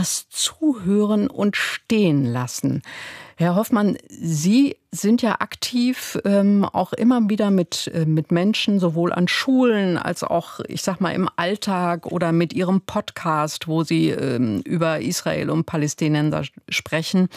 das Zuhören und Stehenlassen. Herr Hoffmann, Sie sind ja aktiv auch immer wieder mit Menschen, sowohl an Schulen als auch, ich sag mal, im Alltag oder mit Ihrem Podcast, wo Sie über Israel und Palästinenser sprechen.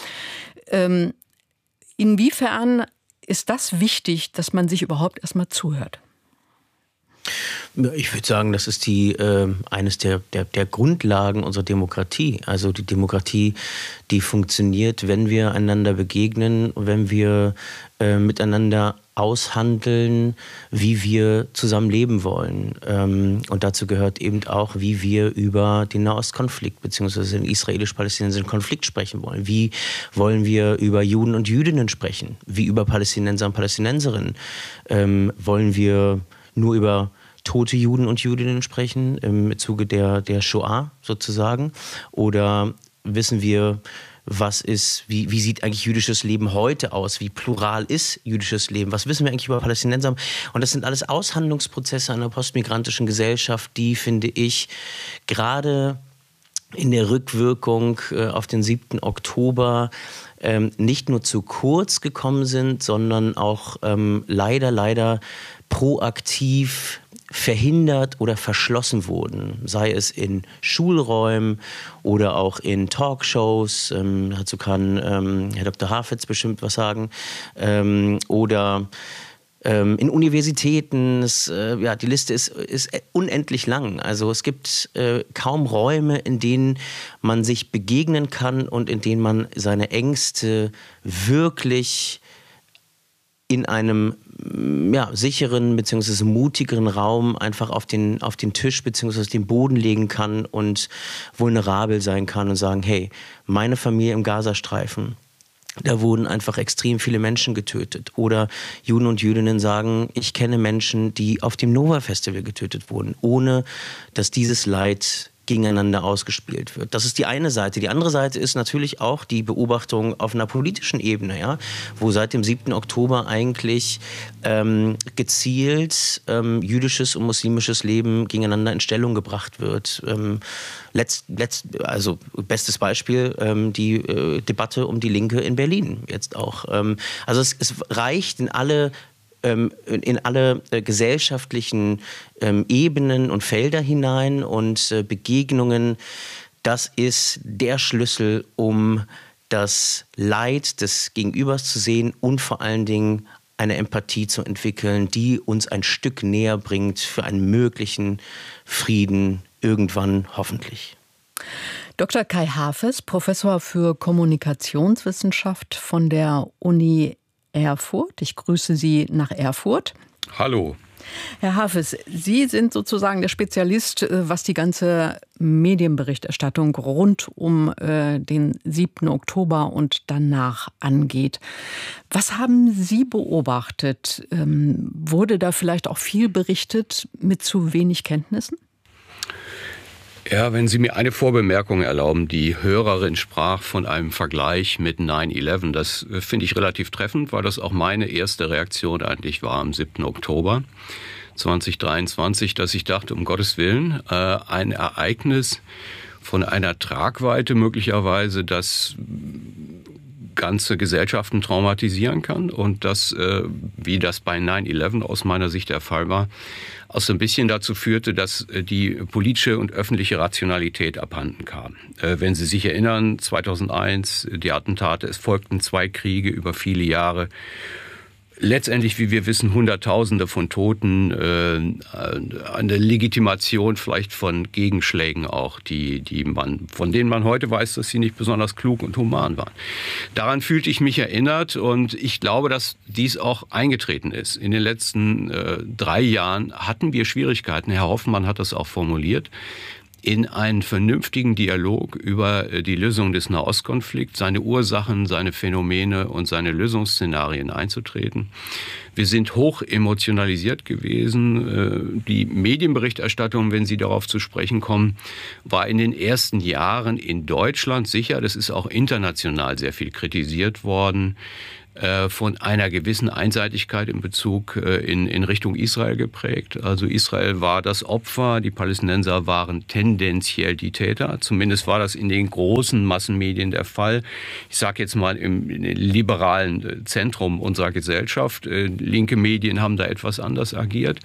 Inwiefern ist das wichtig, dass man sich überhaupt erstmal zuhört? Ich würde sagen, das ist eines der Grundlagen unserer Demokratie. Also die Demokratie, die funktioniert, wenn wir einander begegnen, wenn wir miteinander aushandeln, wie wir zusammen leben wollen. Und dazu gehört eben auch, wie wir über den Nahostkonflikt bzw. den israelisch-palästinensischen Konflikt sprechen wollen. Wie wollen wir über Juden und Jüdinnen sprechen? Wie über Palästinenser und Palästinenserinnen? Wollen wir nur über tote Juden und Jüdinnen sprechen im Zuge der Shoah sozusagen? Oder wissen wir, wie sieht eigentlich jüdisches Leben heute aus? Wie plural ist jüdisches Leben? Was wissen wir eigentlich über Palästinenser? Und das sind alles Aushandlungsprozesse einer postmigrantischen Gesellschaft, die, finde ich, gerade in der Rückwirkung auf den 7. Oktober nicht nur zu kurz gekommen sind, sondern auch leider proaktiv verhindert oder verschlossen wurden, sei es in Schulräumen oder auch in Talkshows, dazu kann Herr Dr. Hafetz bestimmt was sagen, oder in Universitäten, die Liste ist unendlich lang. Also es gibt kaum Räume, in denen man sich begegnen kann und in denen man seine Ängste wirklich in einem sicheren bzw. mutigeren Raum einfach auf den Tisch bzw. den Boden legen kann und vulnerabel sein kann und sagen, hey, meine Familie im Gazastreifen, da wurden einfach extrem viele Menschen getötet. Oder Juden und Jüdinnen sagen, ich kenne Menschen, die auf dem Nova-Festival getötet wurden, ohne dass dieses Leid gegeneinander ausgespielt wird. Das ist die eine Seite. Die andere Seite ist natürlich auch die Beobachtung auf einer politischen Ebene, ja, wo seit dem 7. Oktober eigentlich gezielt jüdisches und muslimisches Leben gegeneinander in Stellung gebracht wird. Also bestes Beispiel die Debatte um die Linke in Berlin jetzt auch. Also es reicht in alle gesellschaftlichen Ebenen und Felder hinein und Begegnungen. Das ist der Schlüssel, um das Leid des Gegenübers zu sehen und vor allen Dingen eine Empathie zu entwickeln, die uns ein Stück näher bringt für einen möglichen Frieden irgendwann hoffentlich. Dr. Kai Hafes, Professor für Kommunikationswissenschaft von der Uni Erfurt. Ich grüße Sie nach Erfurt. Hallo. Herr Hafes, Sie sind sozusagen der Spezialist, was die ganze Medienberichterstattung rund um den 7. Oktober und danach angeht. Was haben Sie beobachtet? Wurde da vielleicht auch viel berichtet mit zu wenig Kenntnissen? Ja, wenn Sie mir eine Vorbemerkung erlauben. Die Hörerin sprach von einem Vergleich mit 9/11. Das finde ich relativ treffend, weil das auch meine erste Reaktion eigentlich war am 7. Oktober 2023, dass ich dachte, um Gottes Willen, ein Ereignis von einer Tragweite möglicherweise, das ganze Gesellschaften traumatisieren kann und das, wie das bei 9/11 aus meiner Sicht der Fall war, auch so ein bisschen dazu führte, dass die politische und öffentliche Rationalität abhanden kam. Wenn Sie sich erinnern, 2001, die Attentate, es folgten 2 Kriege über viele Jahre. Letztendlich, wie wir wissen, Hunderttausende von Toten, eine Legitimation vielleicht von Gegenschlägen auch, von denen man heute weiß, dass sie nicht besonders klug und human waren. Daran fühlte ich mich erinnert und ich glaube, dass dies auch eingetreten ist. In den letzten 3 Jahren hatten wir Schwierigkeiten, Herr Hoffmann hat das auch formuliert, in einen vernünftigen Dialog über die Lösung des Nahostkonflikts, seine Ursachen, seine Phänomene und seine Lösungsszenarien einzutreten. Wir sind hoch emotionalisiert gewesen. Die Medienberichterstattung, wenn Sie darauf zu sprechen kommen, war in den ersten Jahren in Deutschland sicher, das ist auch international sehr viel kritisiert worden, von einer gewissen Einseitigkeit in Bezug in Richtung Israel geprägt. Also Israel war das Opfer, die Palästinenser waren tendenziell die Täter. Zumindest war das in den großen Massenmedien der Fall. Ich sage jetzt mal im liberalen Zentrum unserer Gesellschaft. Linke Medien haben da etwas anders agiert.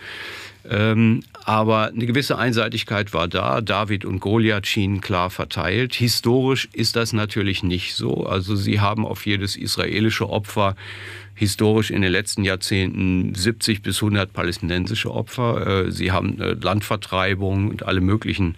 Aber eine gewisse Einseitigkeit war da. David und Goliath schienen klar verteilt. Historisch ist das natürlich nicht so. Also Sie haben auf jedes israelische Opfer historisch in den letzten Jahrzehnten 70 bis 100 palästinensische Opfer. Sie haben Landvertreibung und alle möglichen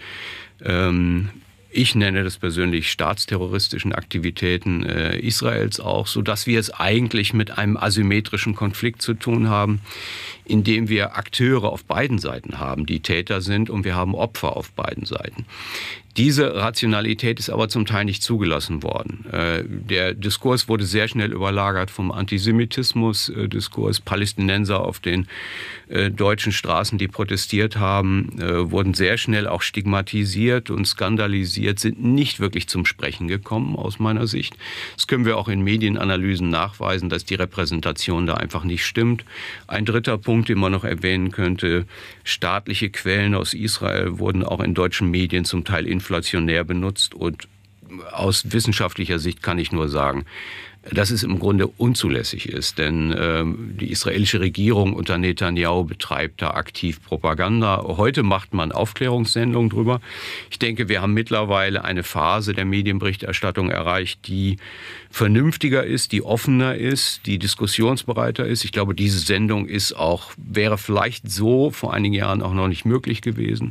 ich nenne das persönlich staatsterroristischen Aktivitäten Israels auch, sodass wir es eigentlich mit einem asymmetrischen Konflikt zu tun haben, in dem wir Akteure auf beiden Seiten haben, die Täter sind, und wir haben Opfer auf beiden Seiten. Diese Rationalität ist aber zum Teil nicht zugelassen worden. Der Diskurs wurde sehr schnell überlagert vom Antisemitismus-Diskurs. Palästinenser auf den deutschen Straßen, die protestiert haben, wurden sehr schnell auch stigmatisiert und skandalisiert, sind nicht wirklich zum Sprechen gekommen, aus meiner Sicht. Das können wir auch in Medienanalysen nachweisen, dass die Repräsentation da einfach nicht stimmt. Ein dritter Punkt, den man noch erwähnen könnte: staatliche Quellen aus Israel wurden auch in deutschen Medien zum Teil inflationär benutzt, und aus wissenschaftlicher Sicht kann ich nur sagen, dass es im Grunde unzulässig ist, denn die israelische Regierung unter Netanyahu betreibt da aktiv Propaganda. Heute macht man Aufklärungssendungen drüber. Ich denke, wir haben mittlerweile eine Phase der Medienberichterstattung erreicht, die vernünftiger ist, die offener ist, die diskussionsbereiter ist. Ich glaube, diese Sendung wäre vielleicht so vor einigen Jahren auch noch nicht möglich gewesen.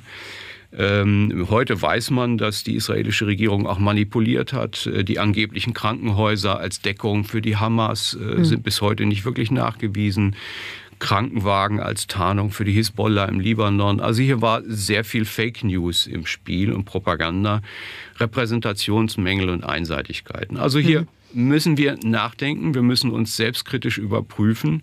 Heute weiß man, dass die israelische Regierung auch manipuliert hat. Die angeblichen Krankenhäuser als Deckung für die Hamas sind bis heute nicht wirklich nachgewiesen. Krankenwagen als Tarnung für die Hisbollah im Libanon. Also hier war sehr viel Fake News im Spiel und Propaganda, Repräsentationsmängel und Einseitigkeiten. Also hier müssen wir nachdenken, wir müssen uns selbstkritisch überprüfen.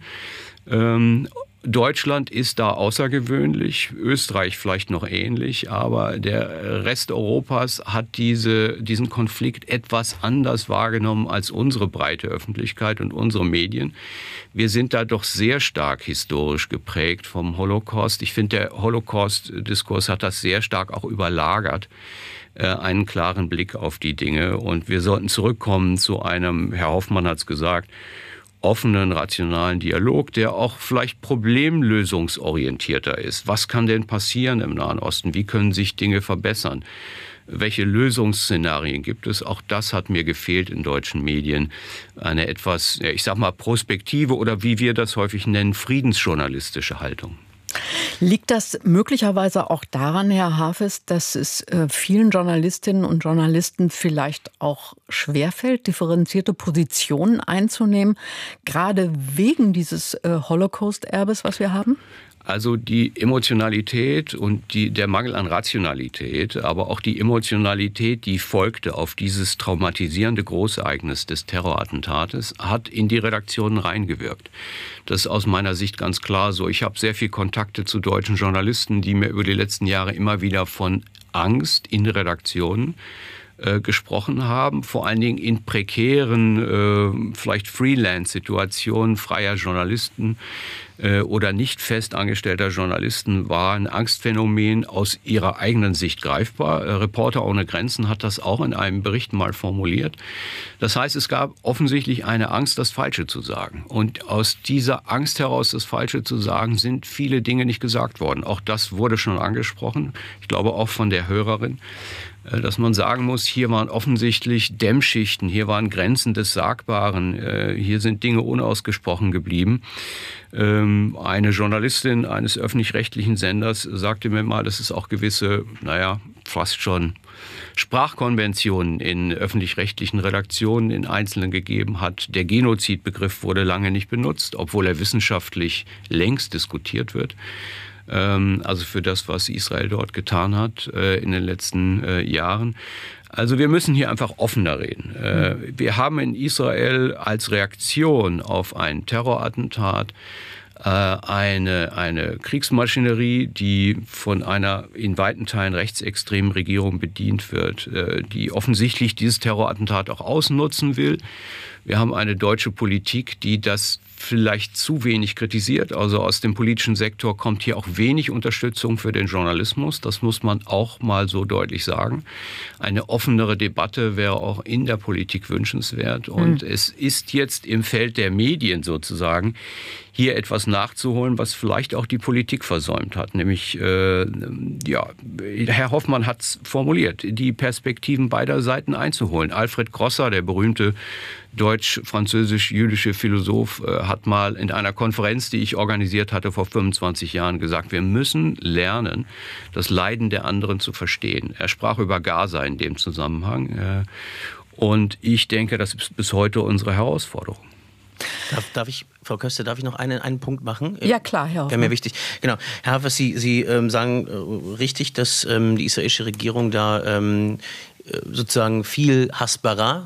Deutschland ist da außergewöhnlich, Österreich vielleicht noch ähnlich, aber der Rest Europas hat diesen Konflikt etwas anders wahrgenommen als unsere breite Öffentlichkeit und unsere Medien. Wir sind da doch sehr stark historisch geprägt vom Holocaust. Ich finde, der Holocaust-Diskurs hat das sehr stark auch überlagert, einen klaren Blick auf die Dinge. Und wir sollten zurückkommen zu einem, Herr Hoffmann hat es gesagt, offenen, rationalen Dialog, der auch vielleicht problemlösungsorientierter ist. Was kann denn passieren im Nahen Osten? Wie können sich Dinge verbessern? Welche Lösungsszenarien gibt es? Auch das hat mir gefehlt in deutschen Medien. Eine etwas, ich sag mal, prospektive oder wie wir das häufig nennen, friedensjournalistische Haltung. Liegt das möglicherweise auch daran, Herr Hafes, dass es vielen Journalistinnen und Journalisten vielleicht auch schwerfällt, differenzierte Positionen einzunehmen, gerade wegen dieses Holocaust-Erbes, was wir haben? Also die Emotionalität und der Mangel an Rationalität, aber auch die Emotionalität, die folgte auf dieses traumatisierende Großereignis des Terrorattentates, hat in die Redaktionen reingewirkt. Das ist aus meiner Sicht ganz klar so. Ich habe sehr viel Kontakte zu deutschen Journalisten, die mir über die letzten Jahre immer wieder von Angst in Redaktionen gesprochen haben, vor allen Dingen in prekären, vielleicht Freelance-Situationen freier Journalisten oder nicht festangestellter Journalisten war ein Angstphänomen aus ihrer eigenen Sicht greifbar. Reporter ohne Grenzen hat das auch in einem Bericht mal formuliert. Das heißt, es gab offensichtlich eine Angst, das Falsche zu sagen. Und aus dieser Angst heraus, das Falsche zu sagen, sind viele Dinge nicht gesagt worden. Auch das wurde schon angesprochen, ich glaube auch von der Hörerin, dass man sagen muss, hier waren offensichtlich Dämmschichten, hier waren Grenzen des Sagbaren, hier sind Dinge unausgesprochen geblieben. Eine Journalistin eines öffentlich-rechtlichen Senders sagte mir mal, dass es auch gewisse, fast schon Sprachkonventionen in öffentlich-rechtlichen Redaktionen in Einzelnen gegeben hat. Der Genozidbegriff wurde lange nicht benutzt, obwohl er wissenschaftlich längst diskutiert wird. Also für das, was Israel dort getan hat in den letzten Jahren. Also wir müssen hier einfach offener reden. Wir haben in Israel als Reaktion auf ein Terrorattentat eine Kriegsmaschinerie, die von einer in weiten Teilen rechtsextremen Regierung bedient wird, die offensichtlich dieses Terrorattentat auch ausnutzen will. Wir haben eine deutsche Politik, die das vielleicht zu wenig kritisiert. Also aus dem politischen Sektor kommt hier auch wenig Unterstützung für den Journalismus. Das muss man auch mal so deutlich sagen. Eine offenere Debatte wäre auch in der Politik wünschenswert. Und es ist jetzt im Feld der Medien sozusagen hier etwas nachzuholen, was vielleicht auch die Politik versäumt hat. Nämlich, Herr Hoffmann hat es formuliert, die Perspektiven beider Seiten einzuholen. Alfred Grosser, der berühmte deutsch-französisch-jüdische Philosoph, hat mal in einer Konferenz, die ich organisiert hatte vor 25 Jahren, gesagt, wir müssen lernen, das Leiden der anderen zu verstehen. Er sprach über Gaza in dem Zusammenhang. Und ich denke, das ist bis heute unsere Herausforderung. Darf ich, Frau Köster, noch einen Punkt machen? Ja, klar, Herr Hoffmann. Wäre mir wichtig. Genau. Herr Hafer, Sie sagen richtig, dass die israelische Regierung da sozusagen viel Hasbara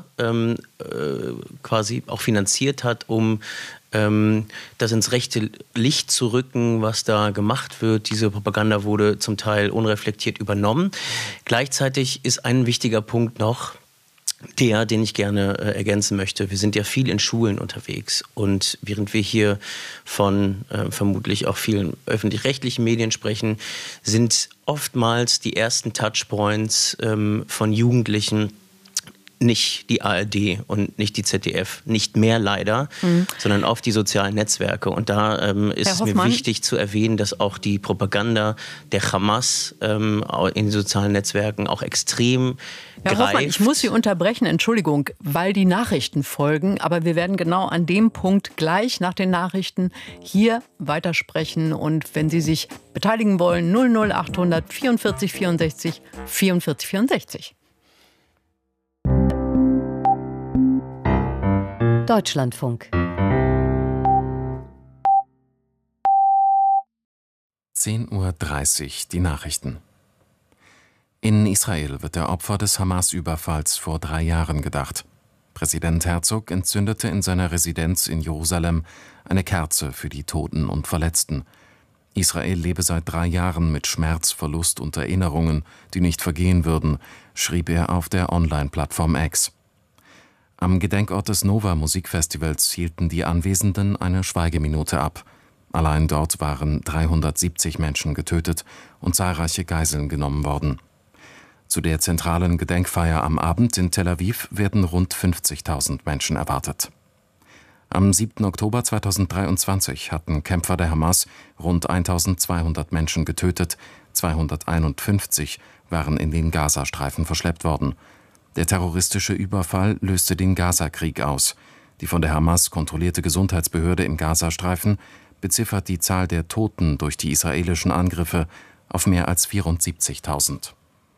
quasi auch finanziert hat, um das ins rechte Licht zu rücken, was da gemacht wird. Diese Propaganda wurde zum Teil unreflektiert übernommen. Gleichzeitig ist ein wichtiger Punkt noch, den ich gerne ergänzen möchte. Wir sind ja viel in Schulen unterwegs und während wir hier von vermutlich auch vielen öffentlich-rechtlichen Medien sprechen, sind oftmals die ersten Touchpoints von Jugendlichen nicht die ARD und nicht die ZDF, nicht mehr leider, sondern auf die sozialen Netzwerke. Und da ist es mir wichtig zu erwähnen, dass auch die Propaganda der Hamas in den sozialen Netzwerken auch extrem Herr Hoffmann, ich muss Sie unterbrechen, Entschuldigung, weil die Nachrichten folgen. Aber wir werden genau an dem Punkt gleich nach den Nachrichten hier weitersprechen. Und wenn Sie sich beteiligen wollen, 00800 44 64 44 64. Deutschlandfunk. 10:30 Uhr, die Nachrichten. In Israel wird der Opfer des Hamas-Überfalls vor 3 Jahren gedacht. Präsident Herzog entzündete in seiner Residenz in Jerusalem eine Kerze für die Toten und Verletzten. Israel lebe seit 3 Jahren mit Schmerz, Verlust und Erinnerungen, die nicht vergehen würden, schrieb er auf der Online-Plattform X. Am Gedenkort des Nova-Musikfestivals hielten die Anwesenden eine Schweigeminute ab. Allein dort waren 370 Menschen getötet und zahlreiche Geiseln genommen worden. Zu der zentralen Gedenkfeier am Abend in Tel Aviv werden rund 50.000 Menschen erwartet. Am 7. Oktober 2023 hatten Kämpfer der Hamas rund 1.200 Menschen getötet, 251 waren in den Gazastreifen verschleppt worden. Der terroristische Überfall löste den Gaza-Krieg aus. Die von der Hamas kontrollierte Gesundheitsbehörde im Gazastreifen beziffert die Zahl der Toten durch die israelischen Angriffe auf mehr als 74.000.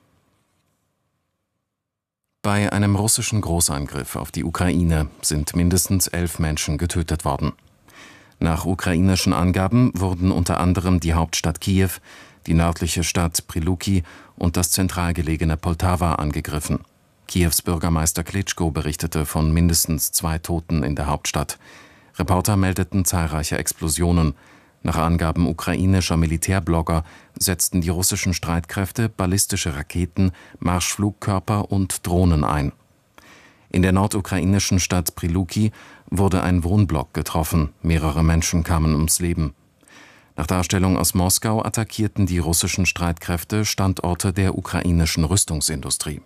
Bei einem russischen Großangriff auf die Ukraine sind mindestens 11 Menschen getötet worden. Nach ukrainischen Angaben wurden unter anderem die Hauptstadt Kiew, die nördliche Stadt Pryluki und das zentral gelegene Poltawa angegriffen. Kiews Bürgermeister Klitschko berichtete von mindestens 2 Toten in der Hauptstadt. Reporter meldeten zahlreiche Explosionen. Nach Angaben ukrainischer Militärblogger setzten die russischen Streitkräfte ballistische Raketen, Marschflugkörper und Drohnen ein. In der nordukrainischen Stadt Pryluki wurde ein Wohnblock getroffen. Mehrere Menschen kamen ums Leben. Nach Darstellung aus Moskau attackierten die russischen Streitkräfte Standorte der ukrainischen Rüstungsindustrie.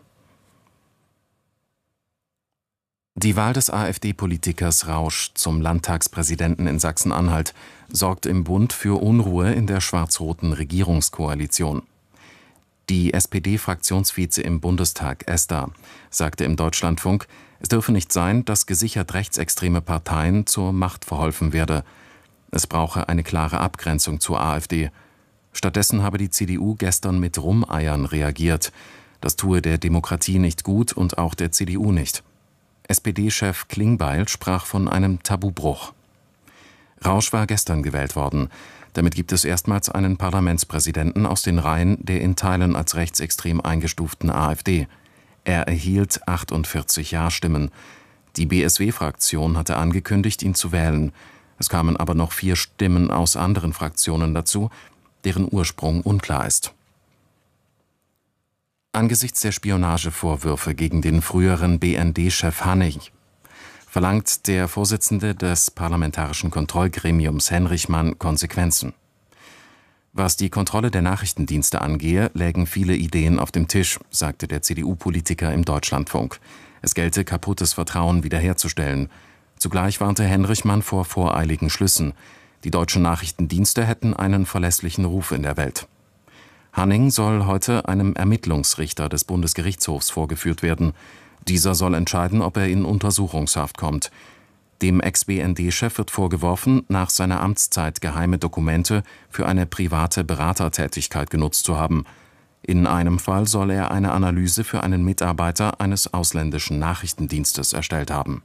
Die Wahl des AfD-Politikers Rausch zum Landtagspräsidenten in Sachsen-Anhalt sorgt im Bund für Unruhe in der schwarz-roten Regierungskoalition. Die SPD-Fraktionsvize im Bundestag, Esther, sagte im Deutschlandfunk, es dürfe nicht sein, dass gesichert rechtsextreme Parteien zur Macht verholfen werde. Es brauche eine klare Abgrenzung zur AfD. Stattdessen habe die CDU gestern mit Rumeiern reagiert. Das tue der Demokratie nicht gut und auch der CDU nicht. SPD-Chef Klingbeil sprach von einem Tabubruch. Rausch war gestern gewählt worden. Damit gibt es erstmals einen Parlamentspräsidenten aus den Reihen der in Teilen als rechtsextrem eingestuften AfD. Er erhielt 48 Ja-Stimmen. Die BSW-Fraktion hatte angekündigt, ihn zu wählen. Es kamen aber noch 4 Stimmen aus anderen Fraktionen dazu, deren Ursprung unklar ist. Angesichts der Spionagevorwürfe gegen den früheren BND-Chef Hanning verlangt der Vorsitzende des Parlamentarischen Kontrollgremiums Henrichmann Konsequenzen. Was die Kontrolle der Nachrichtendienste angehe, lägen viele Ideen auf dem Tisch, sagte der CDU-Politiker im Deutschlandfunk. Es gelte, kaputtes Vertrauen wiederherzustellen. Zugleich warnte Henrichmann vor voreiligen Schlüssen. Die deutschen Nachrichtendienste hätten einen verlässlichen Ruf in der Welt. Hanning soll heute einem Ermittlungsrichter des Bundesgerichtshofs vorgeführt werden. Dieser soll entscheiden, ob er in Untersuchungshaft kommt. Dem Ex-BND-Chef wird vorgeworfen, nach seiner Amtszeit geheime Dokumente für eine private Beratertätigkeit genutzt zu haben. In einem Fall soll er eine Analyse für einen Mitarbeiter eines ausländischen Nachrichtendienstes erstellt haben.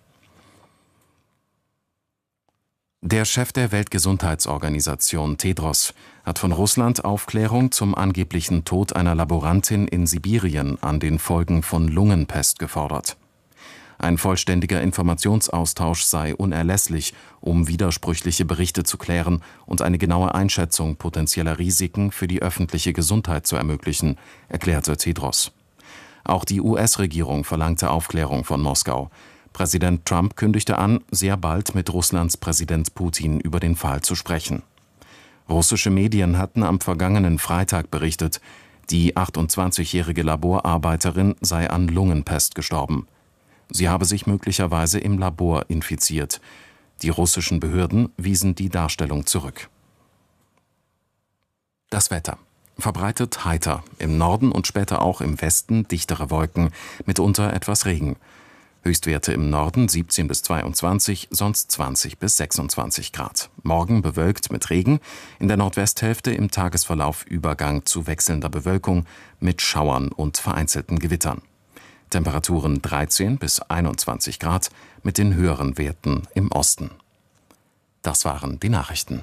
Der Chef der Weltgesundheitsorganisation Tedros hat von Russland Aufklärung zum angeblichen Tod einer Laborantin in Sibirien an den Folgen von Lungenpest gefordert. Ein vollständiger Informationsaustausch sei unerlässlich, um widersprüchliche Berichte zu klären und eine genaue Einschätzung potenzieller Risiken für die öffentliche Gesundheit zu ermöglichen, erklärte Tedros. Auch die US-Regierung verlangte Aufklärung von Moskau. Präsident Trump kündigte an, sehr bald mit Russlands Präsident Putin über den Fall zu sprechen. Russische Medien hatten am vergangenen Freitag berichtet, die 28-jährige Laborarbeiterin sei an Lungenpest gestorben. Sie habe sich möglicherweise im Labor infiziert. Die russischen Behörden wiesen die Darstellung zurück. Das Wetter. Verbreitet heiter, im Norden und später auch im Westen dichtere Wolken, mitunter etwas Regen. Höchstwerte im Norden 17 bis 22, sonst 20 bis 26 Grad. Morgen bewölkt mit Regen, in der Nordwesthälfte im Tagesverlauf Übergang zu wechselnder Bewölkung mit Schauern und vereinzelten Gewittern. Temperaturen 13 bis 21 Grad mit den höheren Werten im Osten. Das waren die Nachrichten.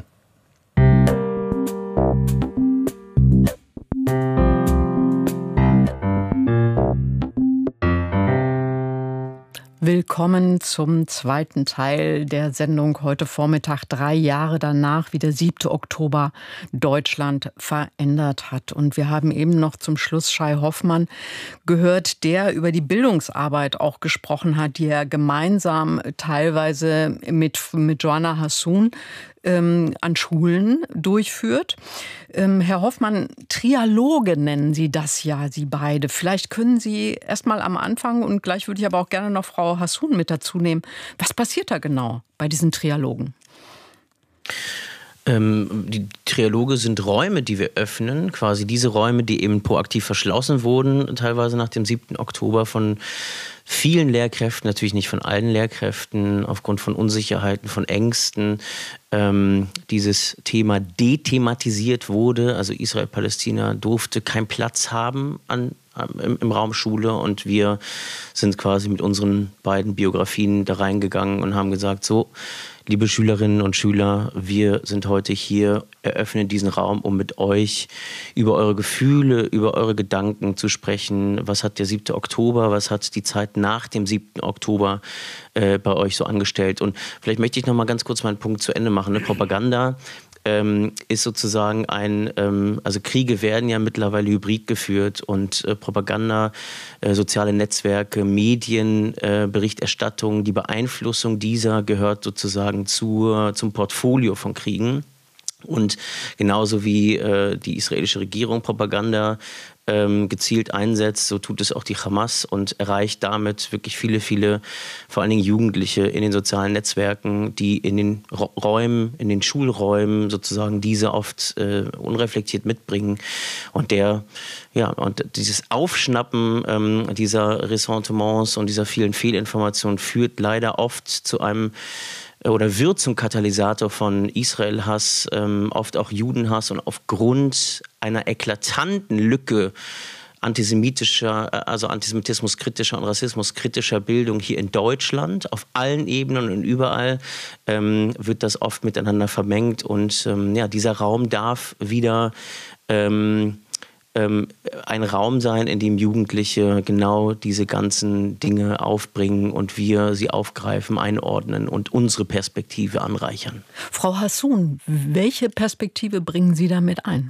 Willkommen zum zweiten Teil der Sendung heute Vormittag, 3 Jahre danach, wie der 7. Oktober Deutschland verändert hat. Und wir haben eben noch zum Schluss Shai Hoffmann gehört, der über die Bildungsarbeit auch gesprochen hat, die er gemeinsam teilweise mit Joanna Hassoun an Schulen durchführt. Herr Hoffmann, Trialoge nennen Sie das ja, Sie beide. Vielleicht können Sie erst mal am Anfang, und gleich würde ich aber auch gerne noch Frau Hassoun mit dazu nehmen. Was passiert da genau bei diesen Trialogen? Die Trialoge sind Räume, die wir öffnen, quasi diese Räume, die eben proaktiv verschlossen wurden, teilweise nach dem 7. Oktober von vielen Lehrkräften, natürlich nicht von allen Lehrkräften, aufgrund von Unsicherheiten, von Ängsten, dieses Thema dethematisiert wurde. Also Israel-Palästina durfte keinen Platz haben im Raum Schule, und wir sind quasi mit unseren beiden Biografien da reingegangen und haben gesagt, so, liebe Schülerinnen und Schüler, wir sind heute hier, eröffnen diesen Raum, um mit euch über eure Gefühle, über eure Gedanken zu sprechen. Was hat der 7. Oktober, was hat die Zeit nach dem 7. Oktober bei euch so angestellt? Und vielleicht möchte ich noch mal ganz kurz meinen Punkt zu Ende machen. Propaganda ist sozusagen also Kriege werden ja mittlerweile hybrid geführt, und Propaganda, soziale Netzwerke, Medien, Berichterstattung, die Beeinflussung dieser gehört sozusagen zum Portfolio von Kriegen. Und genauso wie die israelische Regierung Propaganda gezielt einsetzt, so tut es auch die Hamas und erreicht damit wirklich viele, viele, vor allen Dingen Jugendliche in den sozialen Netzwerken, die in den Räumen, in den Schulräumen sozusagen diese oft unreflektiert mitbringen. Und dieses Aufschnappen dieser Ressentiments und dieser vielen Fehlinformationen führt leider oft zu einem oder wird zum Katalysator von Israel-Hass, oft auch Judenhass, und aufgrund einer eklatanten Lücke antisemitismuskritischer und rassismuskritischer Bildung hier in Deutschland, auf allen Ebenen und überall, wird das oft miteinander vermengt, und dieser Raum darf wieder ein Raum sein, in dem Jugendliche genau diese ganzen Dinge aufbringen und wir sie aufgreifen, einordnen und unsere Perspektive anreichern. Frau Hassoun, welche Perspektive bringen Sie damit ein?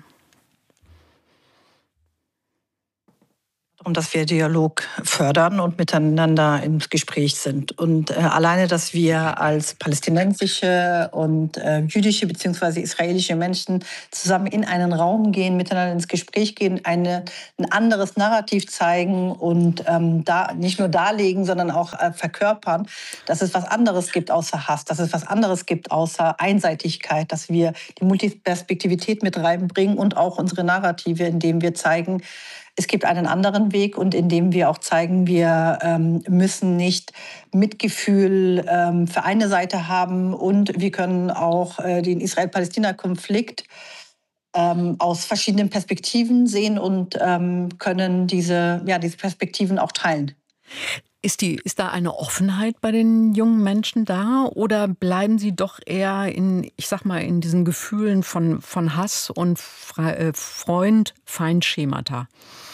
Und dass wir Dialog fördern und miteinander ins Gespräch sind. Und alleine, dass wir als palästinensische und jüdische bzw. israelische Menschen zusammen in einen Raum gehen, miteinander ins Gespräch gehen, ein anderes Narrativ zeigen und da nicht nur darlegen, sondern auch verkörpern, dass es was anderes gibt außer Hass, dass es was anderes gibt außer Einseitigkeit, dass wir die Multiperspektivität mit reinbringen und auch unsere Narrative, indem wir zeigen, es gibt einen anderen Weg und indem wir auch zeigen, wir müssen nicht Mitgefühl für eine Seite haben und wir können auch den Israel-Palästina-Konflikt aus verschiedenen Perspektiven sehen und können diese Perspektiven auch teilen. Ist da eine Offenheit bei den jungen Menschen da oder bleiben sie doch eher in diesen Gefühlen von Hass und Freund-Feind-Schemata?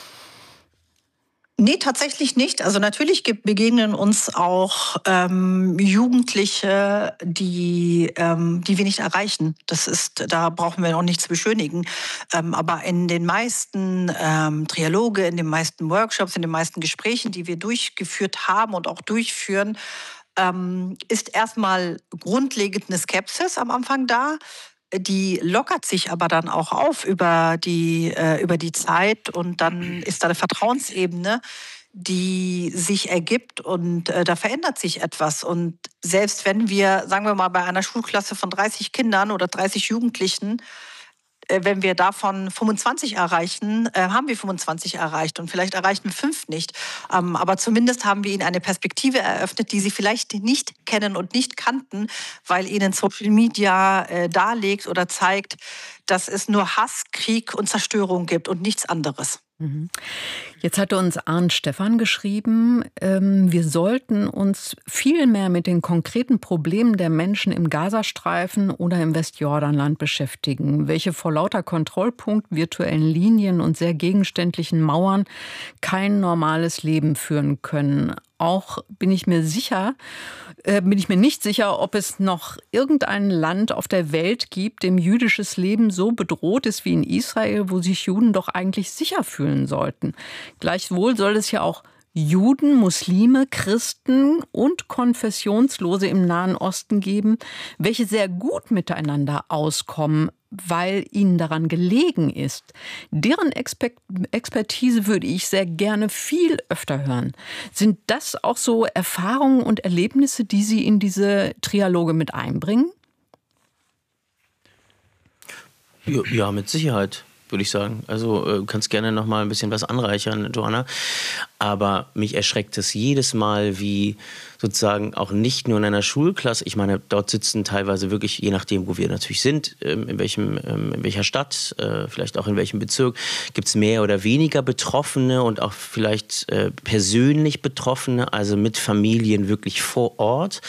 Nee, tatsächlich nicht. Also natürlich begegnen uns auch Jugendliche, die wir nicht erreichen. Da brauchen wir auch nichts beschönigen. Aber in den meisten Trialoge, in den meisten Workshops, in den meisten Gesprächen, die wir durchgeführt haben und auch durchführen, ist erstmal grundlegend eine Skepsis am Anfang da. Die lockert sich aber dann auch auf über die Zeit und dann ist da eine Vertrauensebene, die sich ergibt und da verändert sich etwas. Und selbst wenn wir, sagen wir mal, bei einer Schulklasse von 30 Kindern oder 30 Jugendlichen, wenn wir davon 25 erreichen, haben wir 25 erreicht und vielleicht erreichen wir 5 nicht. Aber zumindest haben wir ihnen eine Perspektive eröffnet, die sie vielleicht nicht kennen und nicht kannten, weil ihnen Social Media darlegt oder zeigt, dass es nur Hass, Krieg und Zerstörung gibt und nichts anderes. Jetzt hatte uns Arndt Stephan geschrieben, wir sollten uns viel mehr mit den konkreten Problemen der Menschen im Gazastreifen oder im Westjordanland beschäftigen, welche vor lauter Kontrollpunkt, virtuellen Linien und sehr gegenständlichen Mauern kein normales Leben führen können. Auch bin ich mir nicht sicher, ob es noch irgendein Land auf der Welt gibt, dem jüdisches Leben so bedroht ist wie in Israel, wo sich Juden doch eigentlich sicher fühlen sollten. Gleichwohl soll es ja auch Juden, Muslime, Christen und Konfessionslose im Nahen Osten geben, welche sehr gut miteinander auskommen, weil ihnen daran gelegen ist. Deren Expertise würde ich sehr gerne viel öfter hören. Sind das auch so Erfahrungen und Erlebnisse, die Sie in diese Trialoge mit einbringen? Ja, mit Sicherheit, würde ich sagen. Also kannst gerne noch mal ein bisschen was anreichern, Joanna. Aber mich erschreckt es jedes Mal, wie sozusagen auch nicht nur in einer Schulklasse, ich meine, dort sitzen teilweise wirklich, je nachdem, wo wir natürlich sind, in welcher Stadt, vielleicht auch in welchem Bezirk, gibt es mehr oder weniger Betroffene und auch vielleicht persönlich Betroffene, also mit Familien wirklich vor Ort.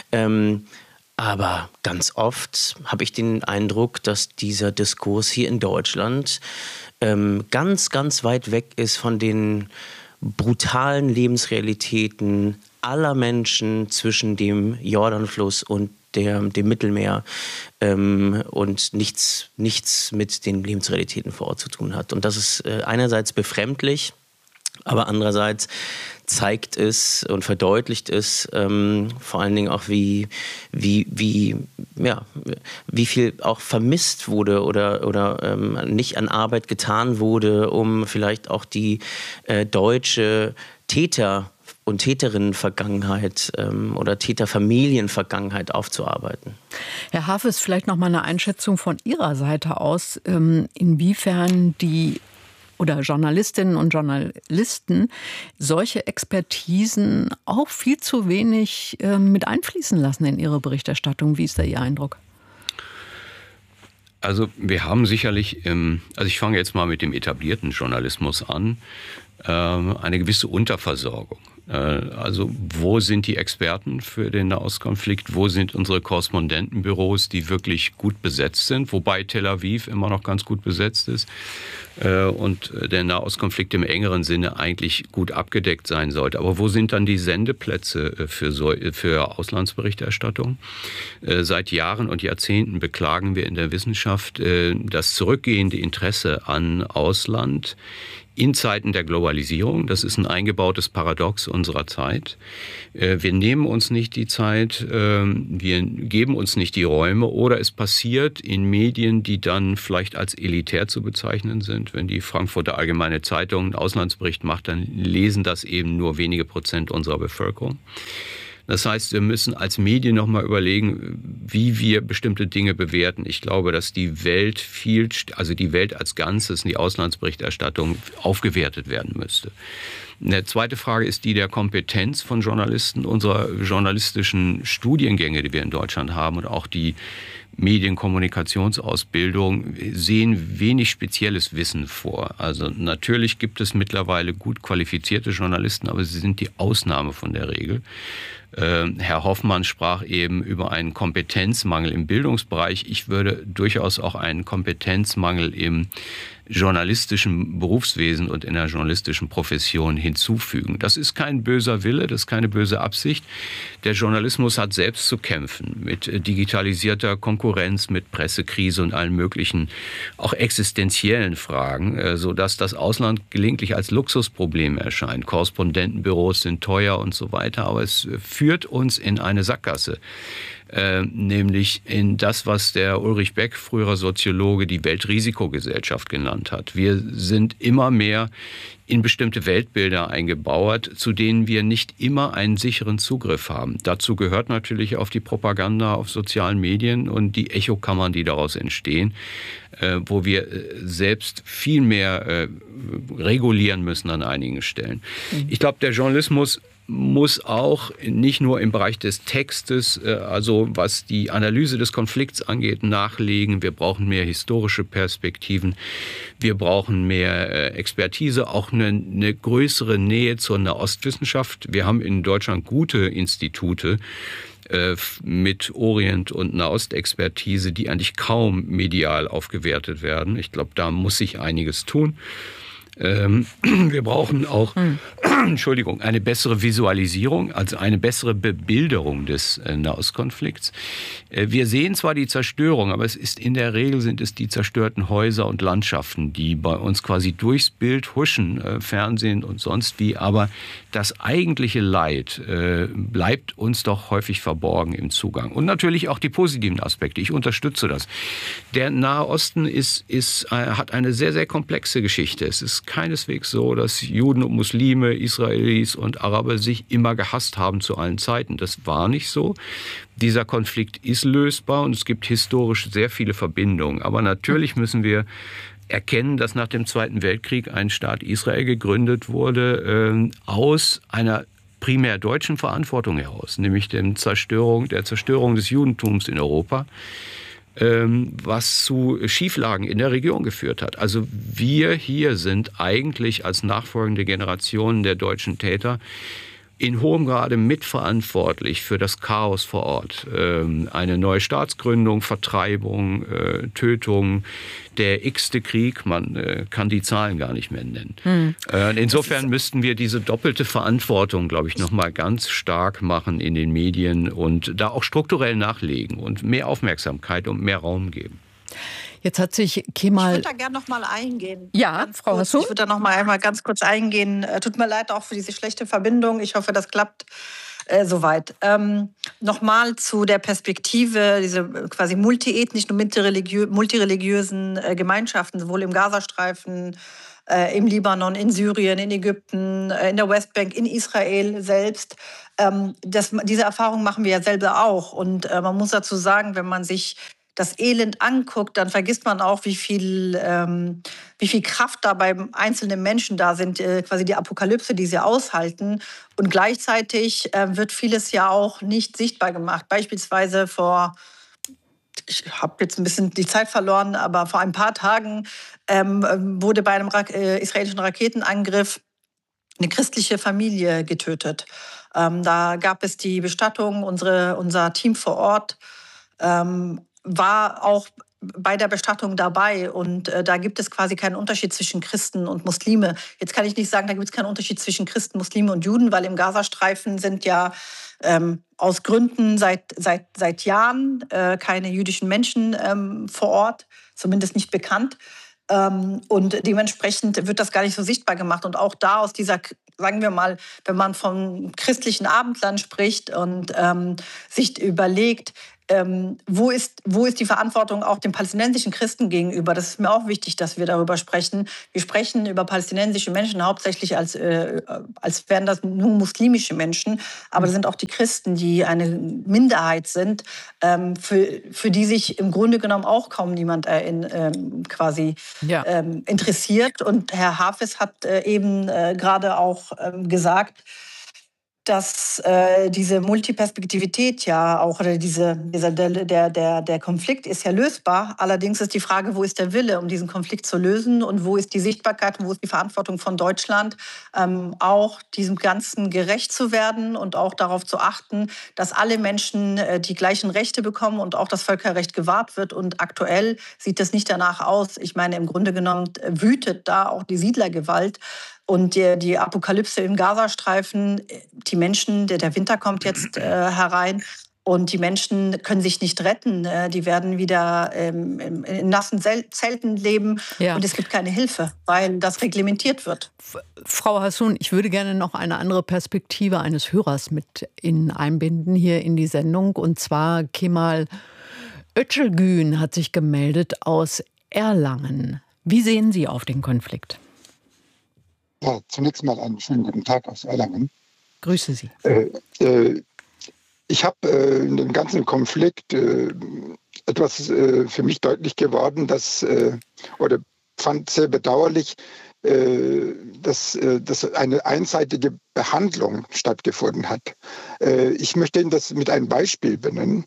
Aber ganz oft habe ich den Eindruck, dass dieser Diskurs hier in Deutschland ganz, ganz weit weg ist von den brutalen Lebensrealitäten aller Menschen zwischen dem Jordanfluss und dem Mittelmeer und nichts mit den Lebensrealitäten vor Ort zu tun hat. Und das ist einerseits befremdlich, aber andererseits zeigt es und verdeutlicht es vor allen Dingen auch, wie viel auch vermisst wurde oder nicht an Arbeit getan wurde, um vielleicht auch die deutsche Täter- und Täterinnen-Vergangenheit oder Täterfamilien-Vergangenheit aufzuarbeiten. Herr Hafes, vielleicht noch mal eine Einschätzung von Ihrer Seite aus, inwiefern die oder Journalistinnen und Journalisten solche Expertisen auch viel zu wenig mit einfließen lassen in ihre Berichterstattung. Wie ist da Ihr Eindruck? Also wir haben sicherlich, ich fange jetzt mal mit dem etablierten Journalismus an, eine gewisse Unterversorgung. Also wo sind die Experten für den Nahostkonflikt? Wo sind unsere Korrespondentenbüros, die wirklich gut besetzt sind? Wobei Tel Aviv immer noch ganz gut besetzt ist. und der Nahostkonflikt im engeren Sinne eigentlich gut abgedeckt sein sollte. Aber wo sind dann die Sendeplätze für Auslandsberichterstattung? Seit Jahren und Jahrzehnten beklagen wir in der Wissenschaft das zurückgehende Interesse an Ausland in Zeiten der Globalisierung. Das ist ein eingebautes Paradox unserer Zeit. Wir nehmen uns nicht die Zeit, wir geben uns nicht die Räume oder es passiert in Medien, die dann vielleicht als elitär zu bezeichnen sind. Wenn die Frankfurter Allgemeine Zeitung einen Auslandsbericht macht, dann lesen das eben nur wenige Prozent unserer Bevölkerung. Das heißt, wir müssen als Medien nochmal überlegen, wie wir bestimmte Dinge bewerten. Ich glaube, dass die Welt die Welt als Ganzes, die Auslandsberichterstattung aufgewertet werden müsste. Eine zweite Frage ist die der Kompetenz von Journalisten, unserer journalistischen Studiengänge, die wir in Deutschland haben und auch die Medienkommunikationsausbildung sehen wenig spezielles Wissen vor. Also natürlich gibt es mittlerweile gut qualifizierte Journalisten, aber sie sind die Ausnahme von der Regel. Herr Hoffmann sprach eben über einen Kompetenzmangel im Bildungsbereich. Ich würde durchaus auch einen Kompetenzmangel im journalistischen Berufswesen und in der journalistischen Profession hinzufügen. Das ist kein böser Wille, das ist keine böse Absicht. Der Journalismus hat selbst zu kämpfen mit digitalisierter Konkurrenz, mit Pressekrise und allen möglichen, auch existenziellen Fragen, sodass das Ausland gelegentlich als Luxusproblem erscheint. Korrespondentenbüros sind teuer und so weiter, aber es führt uns in eine Sackgasse. Nämlich in das, was der Ulrich Beck, früherer Soziologe, die Weltrisikogesellschaft genannt hat. Wir sind immer mehr in bestimmte Weltbilder eingebauert, zu denen wir nicht immer einen sicheren Zugriff haben. Dazu gehört natürlich auch die Propaganda auf sozialen Medien und die Echokammern, die daraus entstehen, wo wir selbst viel mehr regulieren müssen an einigen Stellen. Ich glaube, der Journalismus muss auch nicht nur im Bereich des Textes, also was die Analyse des Konflikts angeht, nachlegen. Wir brauchen mehr historische Perspektiven. Wir brauchen mehr Expertise, auch eine größere Nähe zur Nahostwissenschaft. Wir haben in Deutschland gute Institute mit Orient- und Nahostexpertise, die eigentlich kaum medial aufgewertet werden. Ich glaube, da muss sich einiges tun. Wir brauchen auch, eine bessere Visualisierung, also eine bessere Bebilderung des Nahostkonflikts. Wir sehen zwar die Zerstörung, aber in der Regel sind es die zerstörten Häuser und Landschaften, die bei uns quasi durchs Bild huschen, Fernsehen und sonst wie, aber das eigentliche Leid bleibt uns doch häufig verborgen im Zugang. Und natürlich auch die positiven Aspekte. Ich unterstütze das. Der Nahe Osten hat eine sehr, sehr komplexe Geschichte. Es ist keineswegs so, dass Juden und Muslime, Israelis und Araber sich immer gehasst haben zu allen Zeiten. Das war nicht so. Dieser Konflikt ist lösbar und es gibt historisch sehr viele Verbindungen. Aber natürlich müssen wir erkennen, dass nach dem Zweiten Weltkrieg ein Staat Israel gegründet wurde aus einer primär deutschen Verantwortung heraus, nämlich der Zerstörung des Judentums in Europa, was zu Schieflagen in der Region geführt hat. Also wir hier sind eigentlich als nachfolgende Generationen der deutschen Täter in hohem Grade mitverantwortlich für das Chaos vor Ort. Eine neue Staatsgründung, Vertreibung, Tötung, der x-te Krieg, man kann die Zahlen gar nicht mehr nennen. Insofern müssten wir diese doppelte Verantwortung, glaube ich, noch mal ganz stark machen in den Medien und da auch strukturell nachlegen und mehr Aufmerksamkeit und mehr Raum geben. Jetzt hat sich Kemal... Ich würde da gerne noch mal eingehen. Ja, Frau Hasso? Ich würde da noch mal einmal ganz kurz eingehen. Tut mir leid auch für diese schlechte Verbindung. Ich hoffe, das klappt soweit. Nochmal zu der Perspektive, diese quasi multiethnischen und multireligiösen Gemeinschaften, sowohl im Gazastreifen, im Libanon, in Syrien, in Ägypten, in der Westbank, in Israel selbst. Diese Erfahrung machen wir ja selber auch. Und man muss dazu sagen, wenn man sich das Elend anguckt, dann vergisst man auch, wie viel Kraft da bei einzelnen Menschen da sind, quasi die Apokalypse, die sie aushalten. Und gleichzeitig wird vieles ja auch nicht sichtbar gemacht. Beispielsweise ich habe jetzt ein bisschen die Zeit verloren, aber vor ein paar Tagen wurde bei einem israelischen Raketenangriff eine christliche Familie getötet. Da gab es die Bestattung, unser Team vor Ort war auch bei der Bestattung dabei und da gibt es quasi keinen Unterschied zwischen Christen und Muslime. Jetzt kann ich nicht sagen, da gibt es keinen Unterschied zwischen Christen, Muslime und Juden, weil im Gazastreifen sind ja aus Gründen seit Jahren keine jüdischen Menschen vor Ort, zumindest nicht bekannt. Und dementsprechend wird das gar nicht so sichtbar gemacht. Und auch da aus dieser, sagen wir mal, wenn man vom christlichen Abendland spricht und sich überlegt, wo ist die Verantwortung auch den palästinensischen Christen gegenüber? Das ist mir auch wichtig, dass wir darüber sprechen. Wir sprechen über palästinensische Menschen hauptsächlich als wären das nur muslimische Menschen. Aber das sind auch die Christen, die eine Minderheit sind, für die sich im Grunde genommen auch kaum niemand interessiert. Und Herr Hafez hat eben gerade auch gesagt, dass diese Multiperspektivität ja auch, oder der Konflikt ist ja lösbar. Allerdings ist die Frage, wo ist der Wille, um diesen Konflikt zu lösen und wo ist die Sichtbarkeit und wo ist die Verantwortung von Deutschland, auch diesem Ganzen gerecht zu werden und auch darauf zu achten, dass alle Menschen die gleichen Rechte bekommen und auch das Völkerrecht gewahrt wird. Und aktuell sieht es nicht danach aus. Ich meine, im Grunde genommen wütet da auch die Siedlergewalt. Und die Apokalypse im Gazastreifen, die Menschen, der Winter kommt jetzt herein und die Menschen können sich nicht retten. Die werden wieder in nassen Zelten leben und es gibt keine Hilfe, weil das reglementiert wird. Frau Hassoun, ich würde gerne noch eine andere Perspektive eines Hörers mit einbinden hier in die Sendung. Und zwar Kemal Öcalgün hat sich gemeldet aus Erlangen. Wie sehen Sie auf den Konflikt? Ja, zunächst mal einen schönen guten Tag aus Erlangen. Grüße Sie. Ich habe in dem ganzen Konflikt etwas für mich deutlich geworden, oder fand sehr bedauerlich, dass eine einseitige Behandlung stattgefunden hat. Ich möchte Ihnen das mit einem Beispiel benennen.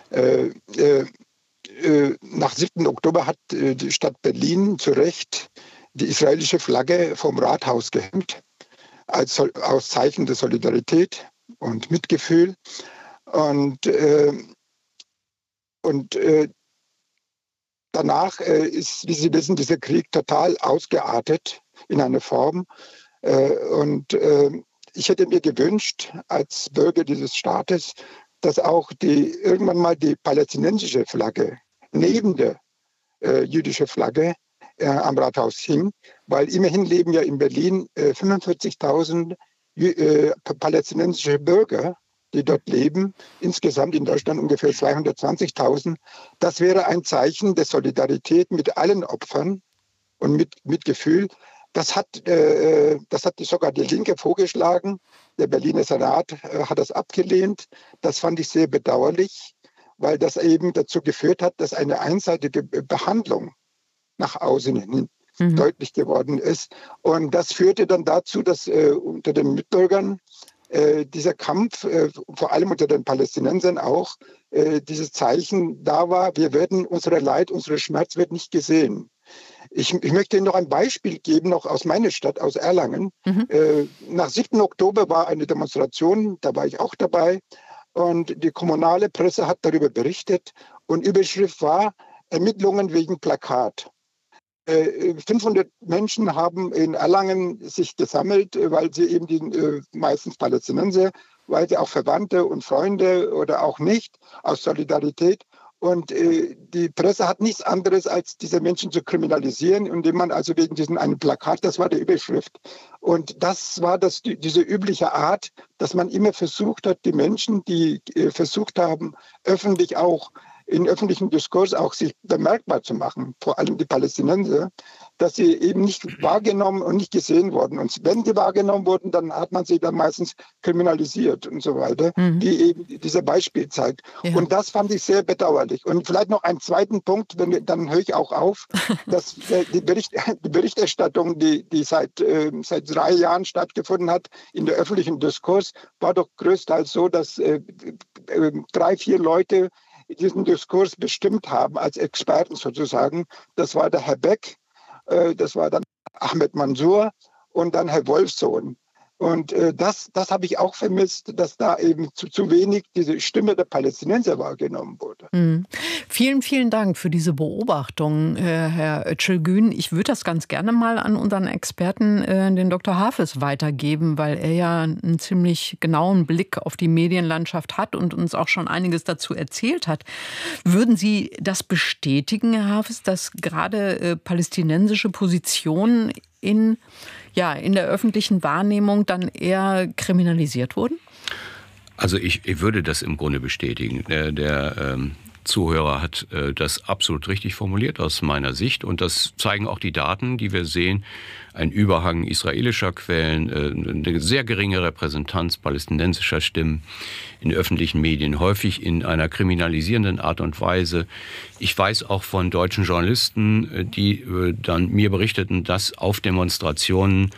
Nach 7. Oktober hat die Stadt Berlin zu Recht die israelische Flagge vom Rathaus gehängt, aus Zeichen der Solidarität und Mitgefühl. Und danach ist, wie Sie wissen, dieser Krieg total ausgeartet in eine Form. Ich hätte mir gewünscht, als Bürger dieses Staates, dass auch irgendwann mal die palästinensische Flagge neben der jüdischen Flagge am Rathaus hing, weil immerhin leben ja in Berlin 45.000 palästinensische Bürger, die dort leben, insgesamt in Deutschland ungefähr 220.000. Das wäre ein Zeichen der Solidarität mit allen Opfern und mit Mitgefühl. Das hat sogar die Linke vorgeschlagen. Der Berliner Senat hat das abgelehnt. Das fand ich sehr bedauerlich, weil das eben dazu geführt hat, dass eine einseitige Behandlung nach außen hin deutlich geworden ist. Und das führte dann dazu, dass unter den Mitbürgern dieser Kampf, vor allem unter den Palästinensern auch, dieses Zeichen da war, unser Leid, unser Schmerz wird nicht gesehen. Ich möchte Ihnen noch ein Beispiel geben, noch aus meiner Stadt, aus Erlangen. Nach 7. Oktober war eine Demonstration, da war ich auch dabei. Und die kommunale Presse hat darüber berichtet. Und Überschrift war Ermittlungen wegen Plakat. 500 Menschen haben in Erlangen sich gesammelt, weil sie eben meistens Palästinenser, weil sie auch Verwandte und Freunde oder auch nicht, aus Solidarität. Und die Presse hat nichts anderes, als diese Menschen zu kriminalisieren, indem man also wegen diesem einen Plakat, das war die Überschrift. Und das war diese übliche Art, dass man immer versucht hat, die Menschen, die versucht haben, öffentlich auch im öffentlichen Diskurs auch sich bemerkbar zu machen, vor allem die Palästinenser, dass sie eben nicht wahrgenommen und nicht gesehen wurden. Und wenn die wahrgenommen wurden, dann hat man sie dann meistens kriminalisiert und so weiter, wie eben dieser Beispiel zeigt. Ja. Und das fand ich sehr bedauerlich. Und vielleicht noch einen zweiten Punkt, dann höre ich auch auf, dass die Berichterstattung, die seit 3 Jahren stattgefunden hat, in der öffentlichen Diskurs, war doch größtenteils so, dass 3, 4 Leute diesen Diskurs bestimmt haben, als Experten sozusagen. Das war der Herr Beck, das war dann Ahmed Mansour und dann Herr Wolfsohn. Und das habe ich auch vermisst, dass da eben zu wenig diese Stimme der Palästinenser wahrgenommen wurde. Vielen, vielen Dank für diese Beobachtung, Herr Özçelgün. Ich würde das ganz gerne mal an unseren Experten, den Dr. Hafez, weitergeben, weil er ja einen ziemlich genauen Blick auf die Medienlandschaft hat und uns auch schon einiges dazu erzählt hat. Würden Sie das bestätigen, Herr Hafez, dass gerade palästinensische Positionen in der öffentlichen Wahrnehmung dann eher kriminalisiert wurden? Also ich würde das im Grunde bestätigen. Der Zuhörer hat das absolut richtig formuliert aus meiner Sicht. Und das zeigen auch die Daten, die wir sehen. Ein Überhang israelischer Quellen, eine sehr geringe Repräsentanz palästinensischer Stimmen in öffentlichen Medien, häufig in einer kriminalisierenden Art und Weise. Ich weiß auch von deutschen Journalisten, die dann mir berichteten, dass auf Demonstrationen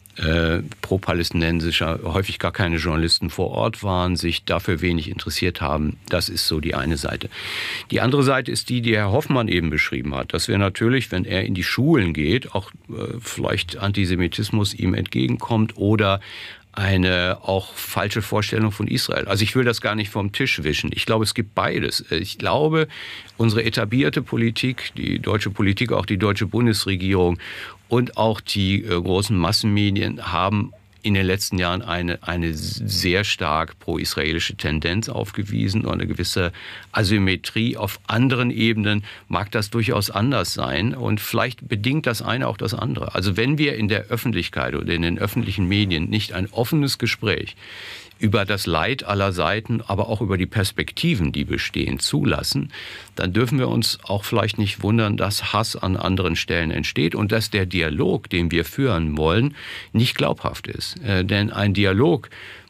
pro-palästinensischer, häufig gar keine Journalisten vor Ort waren, sich dafür wenig interessiert haben. Das ist so die eine Seite. Die andere Seite ist die Herr Hoffmann eben beschrieben hat, dass wir natürlich, wenn er in die Schulen geht, auch vielleicht Antisemitismus ihm entgegenkommt oder eine auch falsche Vorstellung von Israel. Also ich will das gar nicht vom Tisch wischen. Ich glaube, es gibt beides. Ich glaube, unsere etablierte Politik, die deutsche Politik, auch die deutsche Bundesregierung und auch die großen Massenmedien haben in den letzten Jahren eine sehr stark pro-israelische Tendenz aufgewiesen und eine gewisse Asymmetrie. Auf anderen Ebenen mag das durchaus anders sein und vielleicht bedingt das eine auch das andere. Also wenn wir in der Öffentlichkeit oder in den öffentlichen Medien nicht ein offenes Gespräch über das Leid aller Seiten, aber auch über die Perspektiven, die bestehen, zulassen, dann dürfen wir uns auch vielleicht nicht wundern, dass Hass an anderen Stellen entsteht und dass der Dialog, den wir führen wollen, nicht glaubhaft ist. Denn ein Dialog,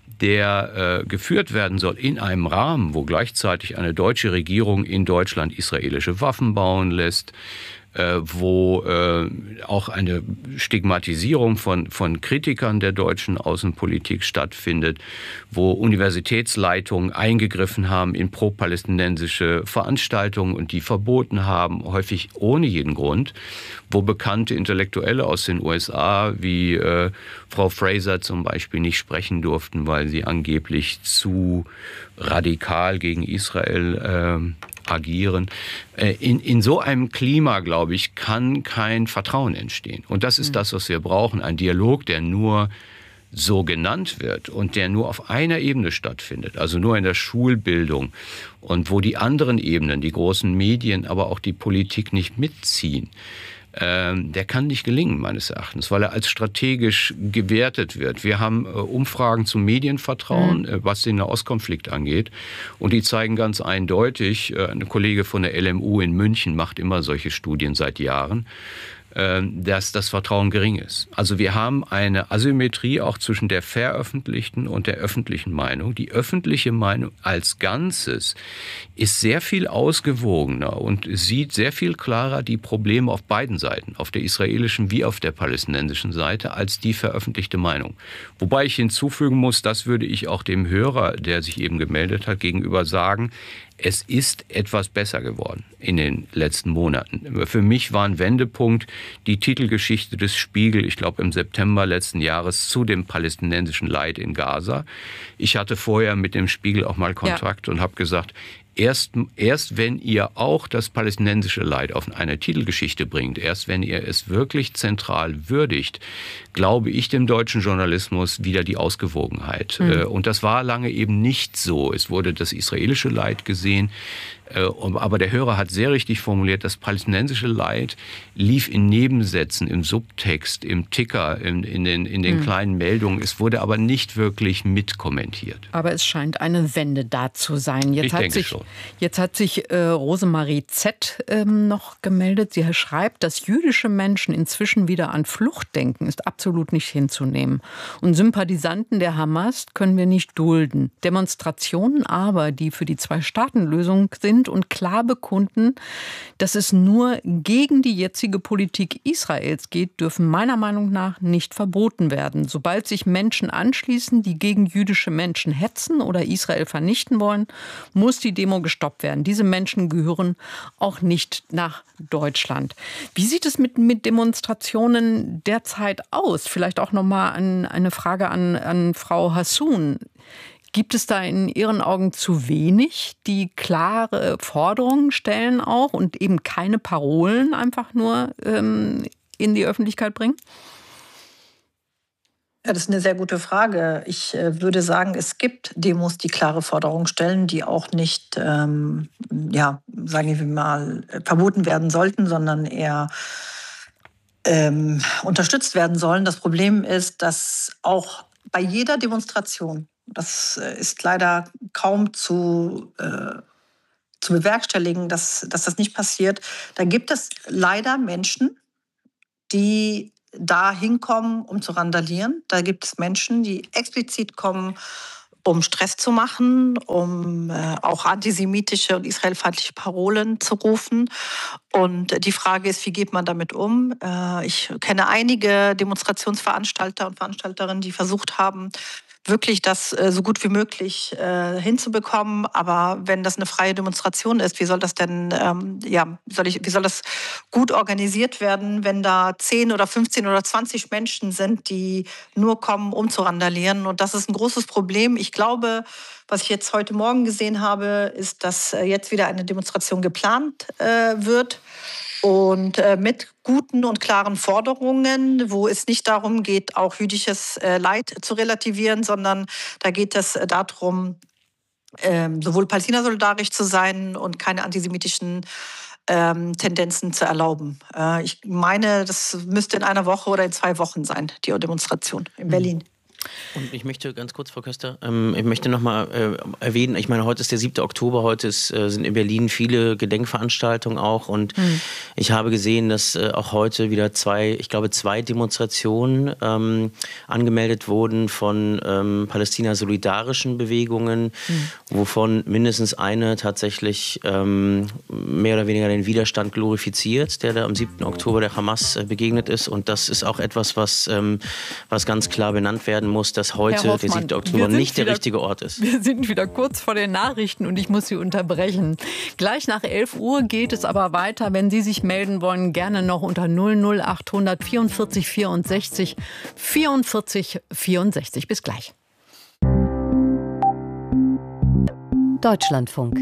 der geführt werden soll in einem Rahmen, wo gleichzeitig eine deutsche Regierung in Deutschland israelische Waffen bauen lässt, wo auch eine Stigmatisierung von Kritikern der deutschen Außenpolitik stattfindet, wo Universitätsleitungen eingegriffen haben in pro-palästinensische Veranstaltungen und die verboten haben, häufig ohne jeden Grund, wo bekannte Intellektuelle aus den USA wie Frau Fraser zum Beispiel nicht sprechen durften, weil sie angeblich zu radikal gegen Israel agieren. In so einem Klima, glaube ich, kann kein Vertrauen entstehen. Und das ist das, was wir brauchen. Ein Dialog, der nur so genannt wird und der nur auf einer Ebene stattfindet, also nur in der Schulbildung und wo die anderen Ebenen, die großen Medien, aber auch die Politik nicht mitziehen. Der kann nicht gelingen, meines Erachtens, weil er als strategisch gewertet wird. Wir haben Umfragen zum Medienvertrauen, was den Nahostkonflikt angeht. Und die zeigen ganz eindeutig, ein Kollege von der LMU in München macht immer solche Studien seit Jahren, dass das Vertrauen gering ist. Also wir haben eine Asymmetrie auch zwischen der veröffentlichten und der öffentlichen Meinung. Die öffentliche Meinung als Ganzes ist sehr viel ausgewogener und sieht sehr viel klarer die Probleme auf beiden Seiten, auf der israelischen wie auf der palästinensischen Seite, als die veröffentlichte Meinung. Wobei ich hinzufügen muss, das würde ich auch dem Hörer, der sich eben gemeldet hat, gegenüber sagen, es ist etwas besser geworden in den letzten Monaten. Für mich war ein Wendepunkt die Titelgeschichte des Spiegel, ich glaube im September letzten Jahres, zu dem palästinensischen Leid in Gaza. Ich hatte vorher mit dem Spiegel auch mal Kontakt und habe gesagt, erst wenn ihr auch das palästinensische Leid auf eine Titelgeschichte bringt, erst wenn ihr es wirklich zentral würdigt, glaube ich dem deutschen Journalismus wieder die Ausgewogenheit. Und das war lange eben nicht so. Es wurde das israelische Leid gesehen, aber der Hörer hat sehr richtig formuliert, das palästinensische Leid lief in Nebensätzen, im Subtext, im Ticker, in den kleinen Meldungen. Es wurde aber nicht wirklich mitkommentiert. Aber es scheint eine Wende da zu sein. Jetzt hat sich Rosemarie Z. noch gemeldet. Sie schreibt, dass jüdische Menschen inzwischen wieder an Flucht denken, ist absolut nicht hinzunehmen. Und Sympathisanten der Hamas können wir nicht dulden. Demonstrationen aber, die für die Zwei-Staaten-Lösung sind, sind und klar bekunden, dass es nur gegen die jetzige Politik Israels geht, dürfen meiner Meinung nach nicht verboten werden. Sobald sich Menschen anschließen, die gegen jüdische Menschen hetzen oder Israel vernichten wollen, muss die Demo gestoppt werden. Diese Menschen gehören auch nicht nach Deutschland. Wie sieht es mit Demonstrationen derzeit aus? Vielleicht auch noch mal eine Frage an Frau Hassoun. Gibt es da in Ihren Augen zu wenig, die klare Forderungen stellen auch und eben keine Parolen einfach nur in die Öffentlichkeit bringen? Ja, das ist eine sehr gute Frage. Ich würde sagen, es gibt Demos, die klare Forderungen stellen, die auch nicht, sagen wir mal, verboten werden sollten, sondern eher unterstützt werden sollen. Das Problem ist, dass auch bei jeder Demonstration, das ist leider kaum zu bewerkstelligen, dass das nicht passiert, da gibt es leider Menschen, die da hinkommen, um zu randalieren. Da gibt es Menschen, die explizit kommen, um Stress zu machen, um auch antisemitische und israelfeindliche Parolen zu rufen. Und die Frage ist, wie geht man damit um? Ich kenne einige Demonstrationsveranstalter und Veranstalterinnen, die versucht haben, wirklich das so gut wie möglich hinzubekommen. Aber wenn das eine freie Demonstration ist, wie soll das denn, wie soll das gut organisiert werden, wenn da 10 oder 15 oder 20 Menschen sind, die nur kommen, um zu randalieren? Und das ist ein großes Problem. Ich glaube, was ich jetzt heute Morgen gesehen habe, ist, dass jetzt wieder eine Demonstration geplant wird. Und mit guten und klaren Forderungen, wo es nicht darum geht, auch jüdisches Leid zu relativieren, sondern da geht es darum, sowohl palästina-solidarisch zu sein und keine antisemitischen Tendenzen zu erlauben. Ich meine, das müsste in einer Woche oder in 2 Wochen sein, die Demonstration in Berlin. Und ich möchte ganz kurz, Frau Köster, ich möchte noch mal erwähnen, ich meine, heute ist der 7. Oktober, heute sind in Berlin viele Gedenkveranstaltungen auch und ich habe gesehen, dass auch heute wieder 2 Demonstrationen angemeldet wurden von palästina-solidarischen Bewegungen, wovon mindestens eine tatsächlich mehr oder weniger den Widerstand glorifiziert, der da am 7. Oktober der Hamas begegnet ist, und das ist auch etwas, was ganz klar benannt werden muss, dass heute der 7. Oktober nicht der richtige Ort ist. Wir sind wieder kurz vor den Nachrichten und ich muss Sie unterbrechen. Gleich nach 11 Uhr geht es aber weiter. Wenn Sie sich melden wollen, gerne noch unter 00800 44 64 44 64. Bis gleich. Deutschlandfunk.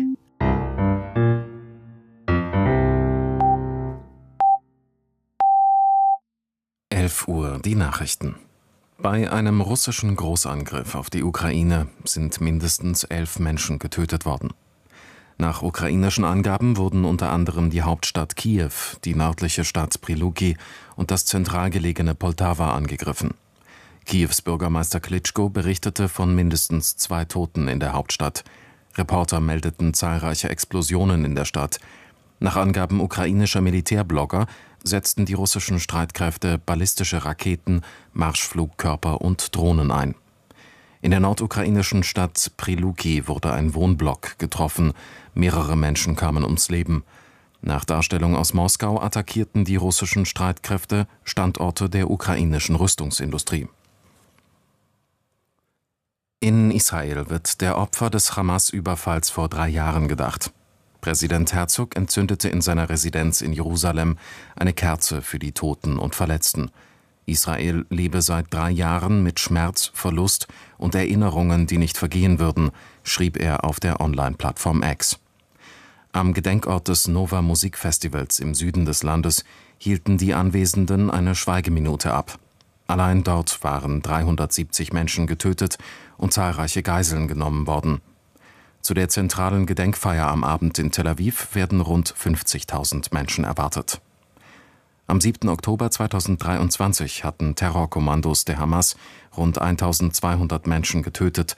Uhr, die Nachrichten. Bei einem russischen Großangriff auf die Ukraine sind mindestens 11 Menschen getötet worden. Nach ukrainischen Angaben wurden unter anderem die Hauptstadt Kiew, die nördliche Stadt Pryluki und das zentral gelegene Poltawa angegriffen. Kiews Bürgermeister Klitschko berichtete von mindestens 2 Toten in der Hauptstadt. Reporter meldeten zahlreiche Explosionen in der Stadt. Nach Angaben ukrainischer Militärblogger setzten die russischen Streitkräfte ballistische Raketen, Marschflugkörper und Drohnen ein. In der nordukrainischen Stadt Pryluki wurde ein Wohnblock getroffen. Mehrere Menschen kamen ums Leben. Nach Darstellung aus Moskau attackierten die russischen Streitkräfte Standorte der ukrainischen Rüstungsindustrie. In Israel wird der Opfer des Hamas-Überfalls vor 3 Jahren gedacht. Präsident Herzog entzündete in seiner Residenz in Jerusalem eine Kerze für die Toten und Verletzten. Israel lebe seit 3 Jahren mit Schmerz, Verlust und Erinnerungen, die nicht vergehen würden, schrieb er auf der Online-Plattform X. Am Gedenkort des Nova Musikfestivals im Süden des Landes hielten die Anwesenden eine Schweigeminute ab. Allein dort waren 370 Menschen getötet und zahlreiche Geiseln genommen worden. Zu der zentralen Gedenkfeier am Abend in Tel Aviv werden rund 50.000 Menschen erwartet. Am 7. Oktober 2023 hatten Terrorkommandos der Hamas rund 1.200 Menschen getötet,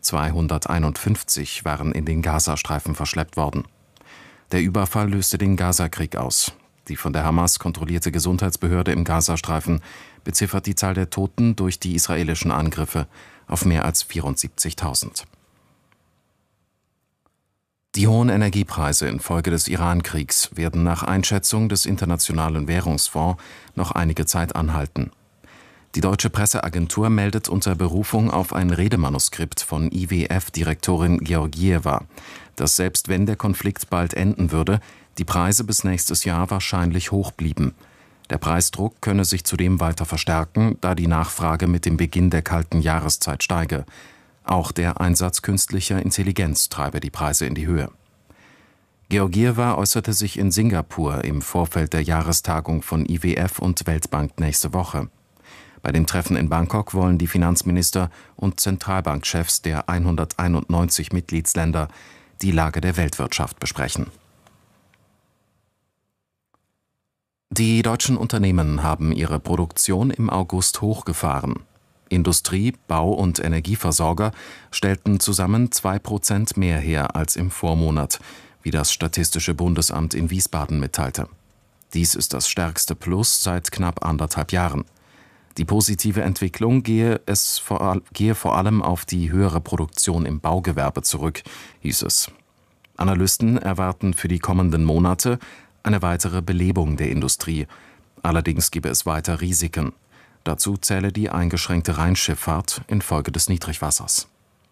251 waren in den Gazastreifen verschleppt worden. Der Überfall löste den Gazakrieg aus. Die von der Hamas kontrollierte Gesundheitsbehörde im Gazastreifen beziffert die Zahl der Toten durch die israelischen Angriffe auf mehr als 74.000. Die hohen Energiepreise infolge des Iran-Kriegs werden nach Einschätzung des Internationalen Währungsfonds noch einige Zeit anhalten. Die deutsche Presseagentur meldet unter Berufung auf ein Redemanuskript von IWF-Direktorin Georgieva, dass selbst wenn der Konflikt bald enden würde, die Preise bis nächstes Jahr wahrscheinlich hoch blieben. Der Preisdruck könne sich zudem weiter verstärken, da die Nachfrage mit dem Beginn der kalten Jahreszeit steige. Auch der Einsatz künstlicher Intelligenz treibe die Preise in die Höhe. Georgieva äußerte sich in Singapur im Vorfeld der Jahrestagung von IWF und Weltbank nächste Woche. Bei dem Treffen in Bangkok wollen die Finanzminister und Zentralbankchefs der 191 Mitgliedsländer die Lage der Weltwirtschaft besprechen. Die deutschen Unternehmen haben ihre Produktion im August hochgefahren. Industrie, Bau- und Energieversorger stellten zusammen 2% mehr her als im Vormonat, wie das Statistische Bundesamt in Wiesbaden mitteilte. Dies ist das stärkste Plus seit knapp 1,5 Jahren. Die positive Entwicklung gehe vor allem auf die höhere Produktion im Baugewerbe zurück, hieß es. Analysten erwarten für die kommenden Monate eine weitere Belebung der Industrie. Allerdings gebe es weiter Risiken. Dazu zähle die eingeschränkte Rheinschifffahrt infolge des Niedrigwassers.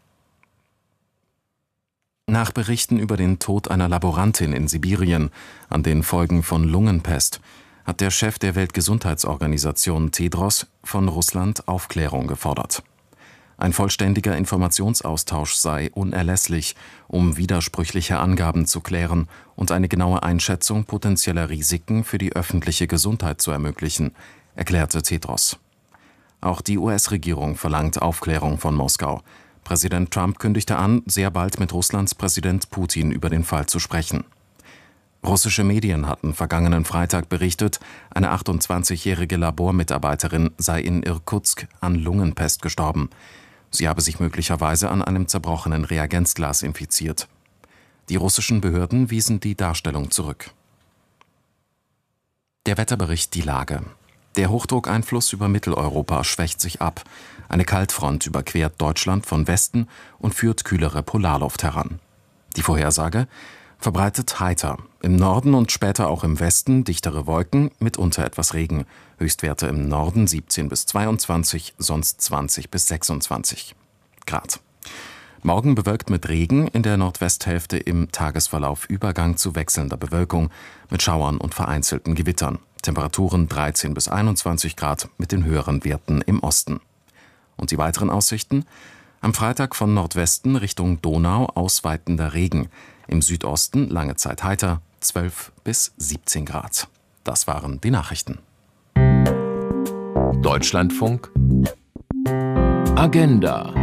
Nach Berichten über den Tod einer Laborantin in Sibirien an den Folgen von Lungenpest hat der Chef der Weltgesundheitsorganisation Tedros von Russland Aufklärung gefordert. Ein vollständiger Informationsaustausch sei unerlässlich, um widersprüchliche Angaben zu klären und eine genaue Einschätzung potenzieller Risiken für die öffentliche Gesundheit zu ermöglichen, erklärte Tedros. Auch die US-Regierung verlangt Aufklärung von Moskau. Präsident Trump kündigte an, sehr bald mit Russlands Präsident Putin über den Fall zu sprechen. Russische Medien hatten vergangenen Freitag berichtet, eine 28-jährige Labormitarbeiterin sei in Irkutsk an Lungenpest gestorben. Sie habe sich möglicherweise an einem zerbrochenen Reagenzglas infiziert. Die russischen Behörden wiesen die Darstellung zurück. Der Wetterbericht die Lage. Der Hochdruckeinfluss über Mitteleuropa schwächt sich ab. Eine Kaltfront überquert Deutschland von Westen und führt kühlere Polarluft heran. Die Vorhersage: verbreitet heiter. Im Norden und später auch im Westen dichtere Wolken, mitunter etwas Regen. Höchstwerte im Norden 17 bis 22, sonst 20 bis 26 Grad. Morgen bewölkt mit Regen, in der Nordwesthälfte im Tagesverlauf Übergang zu wechselnder Bewölkung mit Schauern und vereinzelten Gewittern. Temperaturen 13 bis 21 Grad mit den höheren Werten im Osten. Und die weiteren Aussichten? Am Freitag von Nordwesten Richtung Donau ausweitender Regen. Im Südosten lange Zeit heiter, 12 bis 17 Grad. Das waren die Nachrichten. Deutschlandfunk Agenda.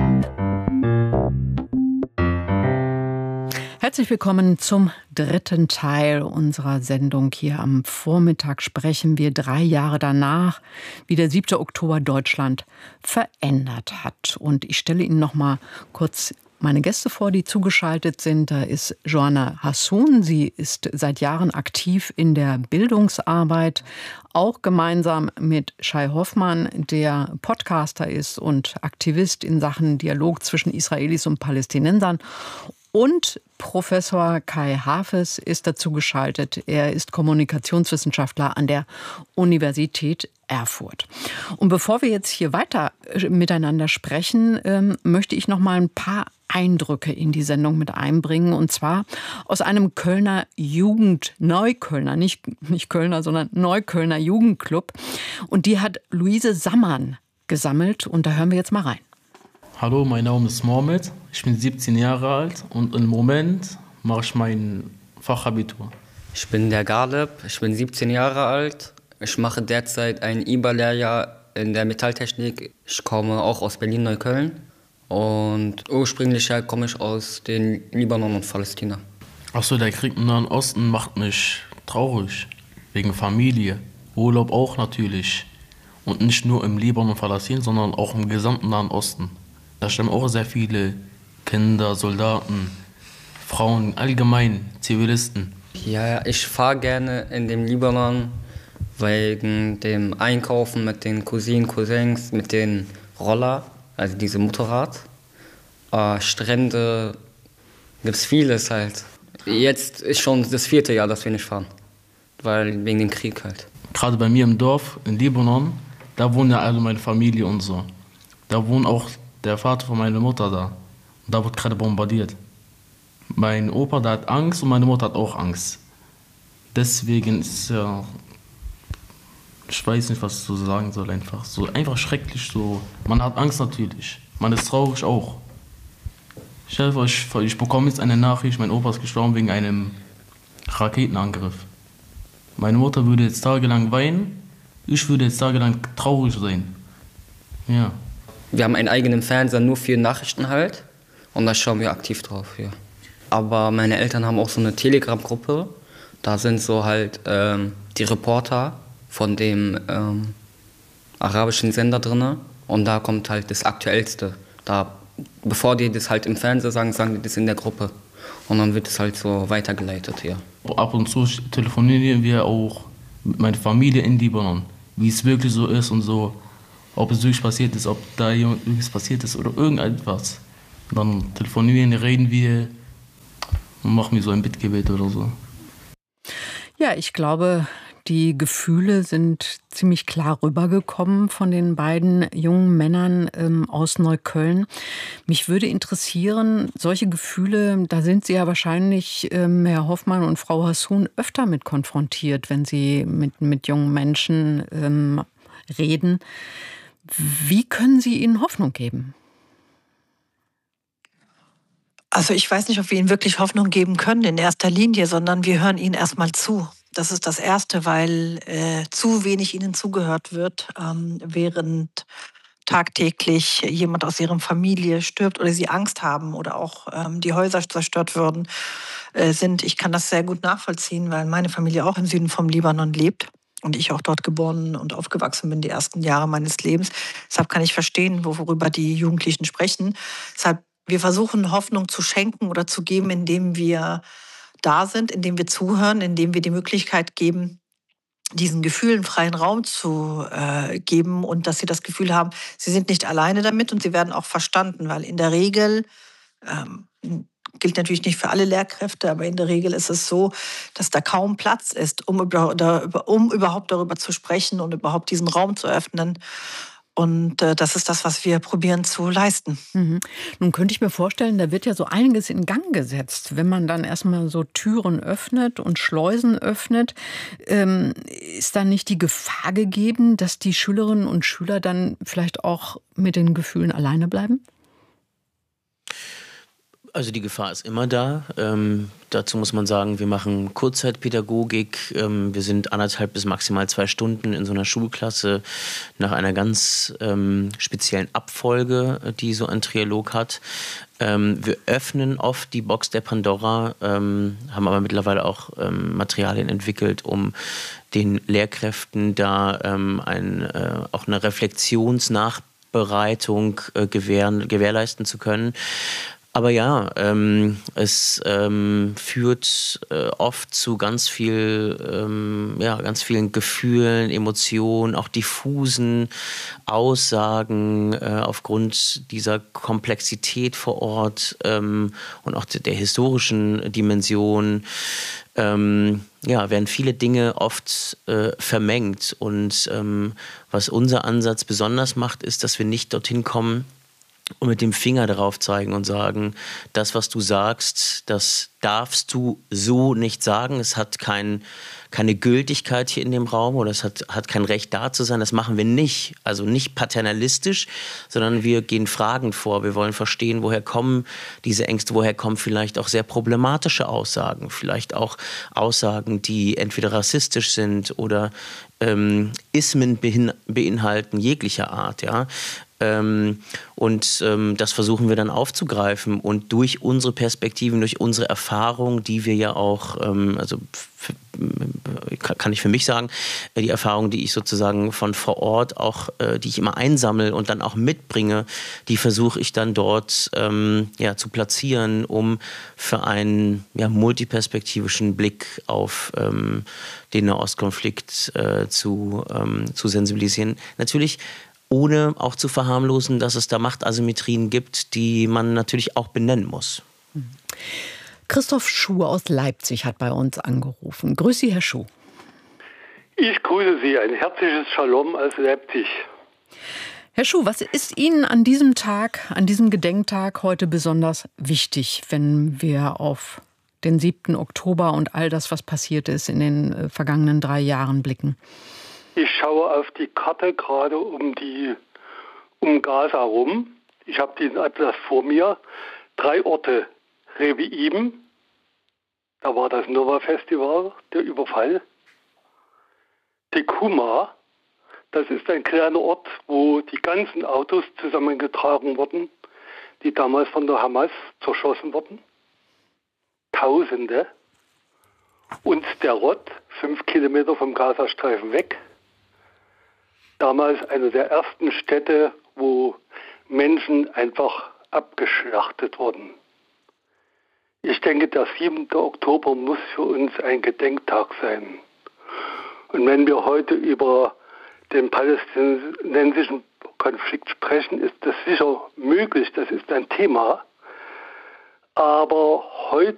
Herzlich willkommen zum dritten Teil unserer Sendung. Hier am Vormittag sprechen wir 3 Jahre danach, wie der 7. Oktober Deutschland verändert hat. Und ich stelle Ihnen noch mal kurz meine Gäste vor, die zugeschaltet sind. Da ist Joanna Hassoun. Sie ist seit Jahren aktiv in der Bildungsarbeit, auch gemeinsam mit Shai Hoffmann, der Podcaster ist und Aktivist in Sachen Dialog zwischen Israelis und Palästinensern. Und Professor Kai Hafes ist dazu geschaltet. Er ist Kommunikationswissenschaftler an der Universität Erfurt. Und bevor wir jetzt hier weiter miteinander sprechen, möchte ich noch mal ein paar Eindrücke in die Sendung mit einbringen. Und zwar aus einem Kölner Neuköllner, nicht Kölner, sondern Neuköllner Jugendclub. Und die hat Luise Sammann gesammelt. Und da hören wir jetzt mal rein. Hallo, mein Name ist Mohamed, ich bin 17 Jahre alt und im Moment mache ich mein Fachabitur. Ich bin der Galeb, ich bin 17 Jahre alt. Ich mache derzeit ein IBA-Lehrjahr in der Metalltechnik. Ich komme auch aus Berlin-Neukölln und ursprünglich komme ich aus den Libanon und Palästina. Achso, der Krieg im Nahen Osten macht mich traurig, wegen Familie, Urlaub auch natürlich. Und nicht nur im Libanon und Palästina, sondern auch im gesamten Nahen Osten. Da sterben auch sehr viele Kinder, Soldaten, Frauen, allgemein Zivilisten. Ja, ich fahre gerne in den Libanon wegen dem Einkaufen mit den Cousinen, Cousins, mit den Roller, also diese Motorrad. Strände, gibt es vieles halt. Jetzt ist schon das 4. Jahr, dass wir nicht fahren, weil wegen dem Krieg halt. Gerade bei mir im Dorf in Libanon, da wohnen ja alle meine Familie und so. Da wohnt auch der Vater von meiner Mutter da. Und da wird gerade bombardiert. Mein Opa, der hat Angst und meine Mutter hat auch Angst. Deswegen ist ja, ich weiß nicht, was ich so sagen soll, einfach schrecklich so. Man hat Angst natürlich, man ist traurig auch. Ich bekomme jetzt eine Nachricht, mein Opa ist gestorben wegen einem Raketenangriff. Meine Mutter würde jetzt tagelang weinen, ich würde jetzt tagelang traurig sein. Ja. Wir haben einen eigenen Fernseher nur für Nachrichten halt und da schauen wir aktiv drauf. Ja. Aber meine Eltern haben auch so eine Telegram-Gruppe, da sind so halt die Reporter von dem arabischen Sender drin und da kommt halt das Aktuellste. Bevor die das halt im Fernsehen sagen, sagen die das in der Gruppe. Und dann wird es halt so weitergeleitet, ja. Ab und zu telefonieren wir auch mit meiner Familie in Libanon, wie es wirklich so ist und so, ob es wirklich passiert ist, ob da irgendwas passiert ist oder irgendetwas. Und dann telefonieren, reden wir und machen wir so ein Bittgebet oder so. Ja, ich glaube, die Gefühle sind ziemlich klar rübergekommen von den beiden jungen Männern aus Neukölln. Mich würde interessieren, solche Gefühle, da sind Sie ja wahrscheinlich, Herr Hoffmann und Frau Hassoun, öfter mit konfrontiert, wenn Sie mit jungen Menschen reden. Wie können Sie ihnen Hoffnung geben? Also ich weiß nicht, ob wir ihnen wirklich Hoffnung geben können in erster Linie, sondern wir hören ihnen erstmal zu. Das ist das Erste, weil zu wenig ihnen zugehört wird, während tagtäglich jemand aus ihrer Familie stirbt oder sie Angst haben oder auch die Häuser zerstört worden sind. Ich kann das sehr gut nachvollziehen, weil meine Familie auch im Süden vom Libanon lebt und ich auch dort geboren und aufgewachsen bin, die ersten Jahre meines Lebens. Deshalb kann ich verstehen, worüber die Jugendlichen sprechen. Deshalb, wir versuchen Hoffnung zu schenken oder zu geben, indem wir da sind, indem wir zuhören, indem wir die Möglichkeit geben, diesen Gefühlen freien Raum zu geben und dass sie das Gefühl haben, sie sind nicht alleine damit und sie werden auch verstanden, weil in der Regel, gilt natürlich nicht für alle Lehrkräfte, aber in der Regel ist es so, dass da kaum Platz ist, um überhaupt darüber zu sprechen und überhaupt diesen Raum zu öffnen. Und das ist das, was wir probieren zu leisten. Mhm. Nun könnte ich mir vorstellen, da wird ja so einiges in Gang gesetzt, wenn man dann erstmal so Türen öffnet und Schleusen öffnet. Ist da nicht die Gefahr gegeben, dass die Schülerinnen und Schüler dann vielleicht auch mit den Gefühlen alleine bleiben? Also die Gefahr ist immer da. Dazu muss man sagen, wir machen Kurzzeitpädagogik. Wir sind 1,5 bis maximal 2 Stunden in so einer Schulklasse nach einer ganz speziellen Abfolge, die so ein Trialog hat. Wir öffnen oft die Box der Pandora, haben aber mittlerweile auch Materialien entwickelt, um den Lehrkräften da auch eine Reflexionsnachbereitung gewährleisten zu können. Aber ja, es führt oft zu ganz vielen Gefühlen, Emotionen, auch diffusen Aussagen aufgrund dieser Komplexität vor Ort und auch der historischen Dimension. Werden viele Dinge oft vermengt. Und was unser Ansatz besonders macht, ist, dass wir nicht dorthin kommen und mit dem Finger darauf zeigen und sagen, das, was du sagst, das darfst du so nicht sagen. Es hat keine Gültigkeit hier in dem Raum oder es hat kein Recht da zu sein. Das machen wir nicht. Also nicht paternalistisch, sondern wir gehen fragend vor. Wir wollen verstehen, woher kommen diese Ängste, woher kommen vielleicht auch sehr problematische Aussagen, vielleicht auch Aussagen, die entweder rassistisch sind oder Ismen beinhalten jeglicher Art, ja. Das versuchen wir dann aufzugreifen und durch unsere Perspektiven, durch unsere Erfahrung, die wir ja auch, kann ich für mich sagen, die Erfahrung, die ich sozusagen von vor Ort auch, die ich immer einsammle und dann auch mitbringe, die versuche ich dann dort zu platzieren, um für einen multiperspektivischen Blick auf den Nahostkonflikt zu sensibilisieren. Natürlich ohne auch zu verharmlosen, dass es da Machtasymmetrien gibt, die man natürlich auch benennen muss. Christoph Schuh aus Leipzig hat bei uns angerufen. Grüß Sie, Herr Schuh. Ich grüße Sie. Ein herzliches Shalom aus Leipzig. Herr Schuh, was ist Ihnen an diesem Tag, an diesem Gedenktag heute besonders wichtig, wenn wir auf den 7. Oktober und all das, was passiert ist in den vergangenen 3 Jahren blicken? Ich schaue auf die Karte gerade um Gaza rum. Ich habe den Atlas vor mir. 3 Orte. Revi'im, da war das Nova-Festival, der Überfall. Tekuma, das ist ein kleiner Ort, wo die ganzen Autos zusammengetragen wurden, die damals von der Hamas zerschossen wurden. Tausende. Und Sderot, 5 Kilometer vom Gazastreifen weg. Damals eine der ersten Städte, wo Menschen einfach abgeschlachtet wurden. Ich denke, der 7. Oktober muss für uns ein Gedenktag sein. Und wenn wir heute über den palästinensischen Konflikt sprechen, ist das sicher möglich, das ist ein Thema. Aber heute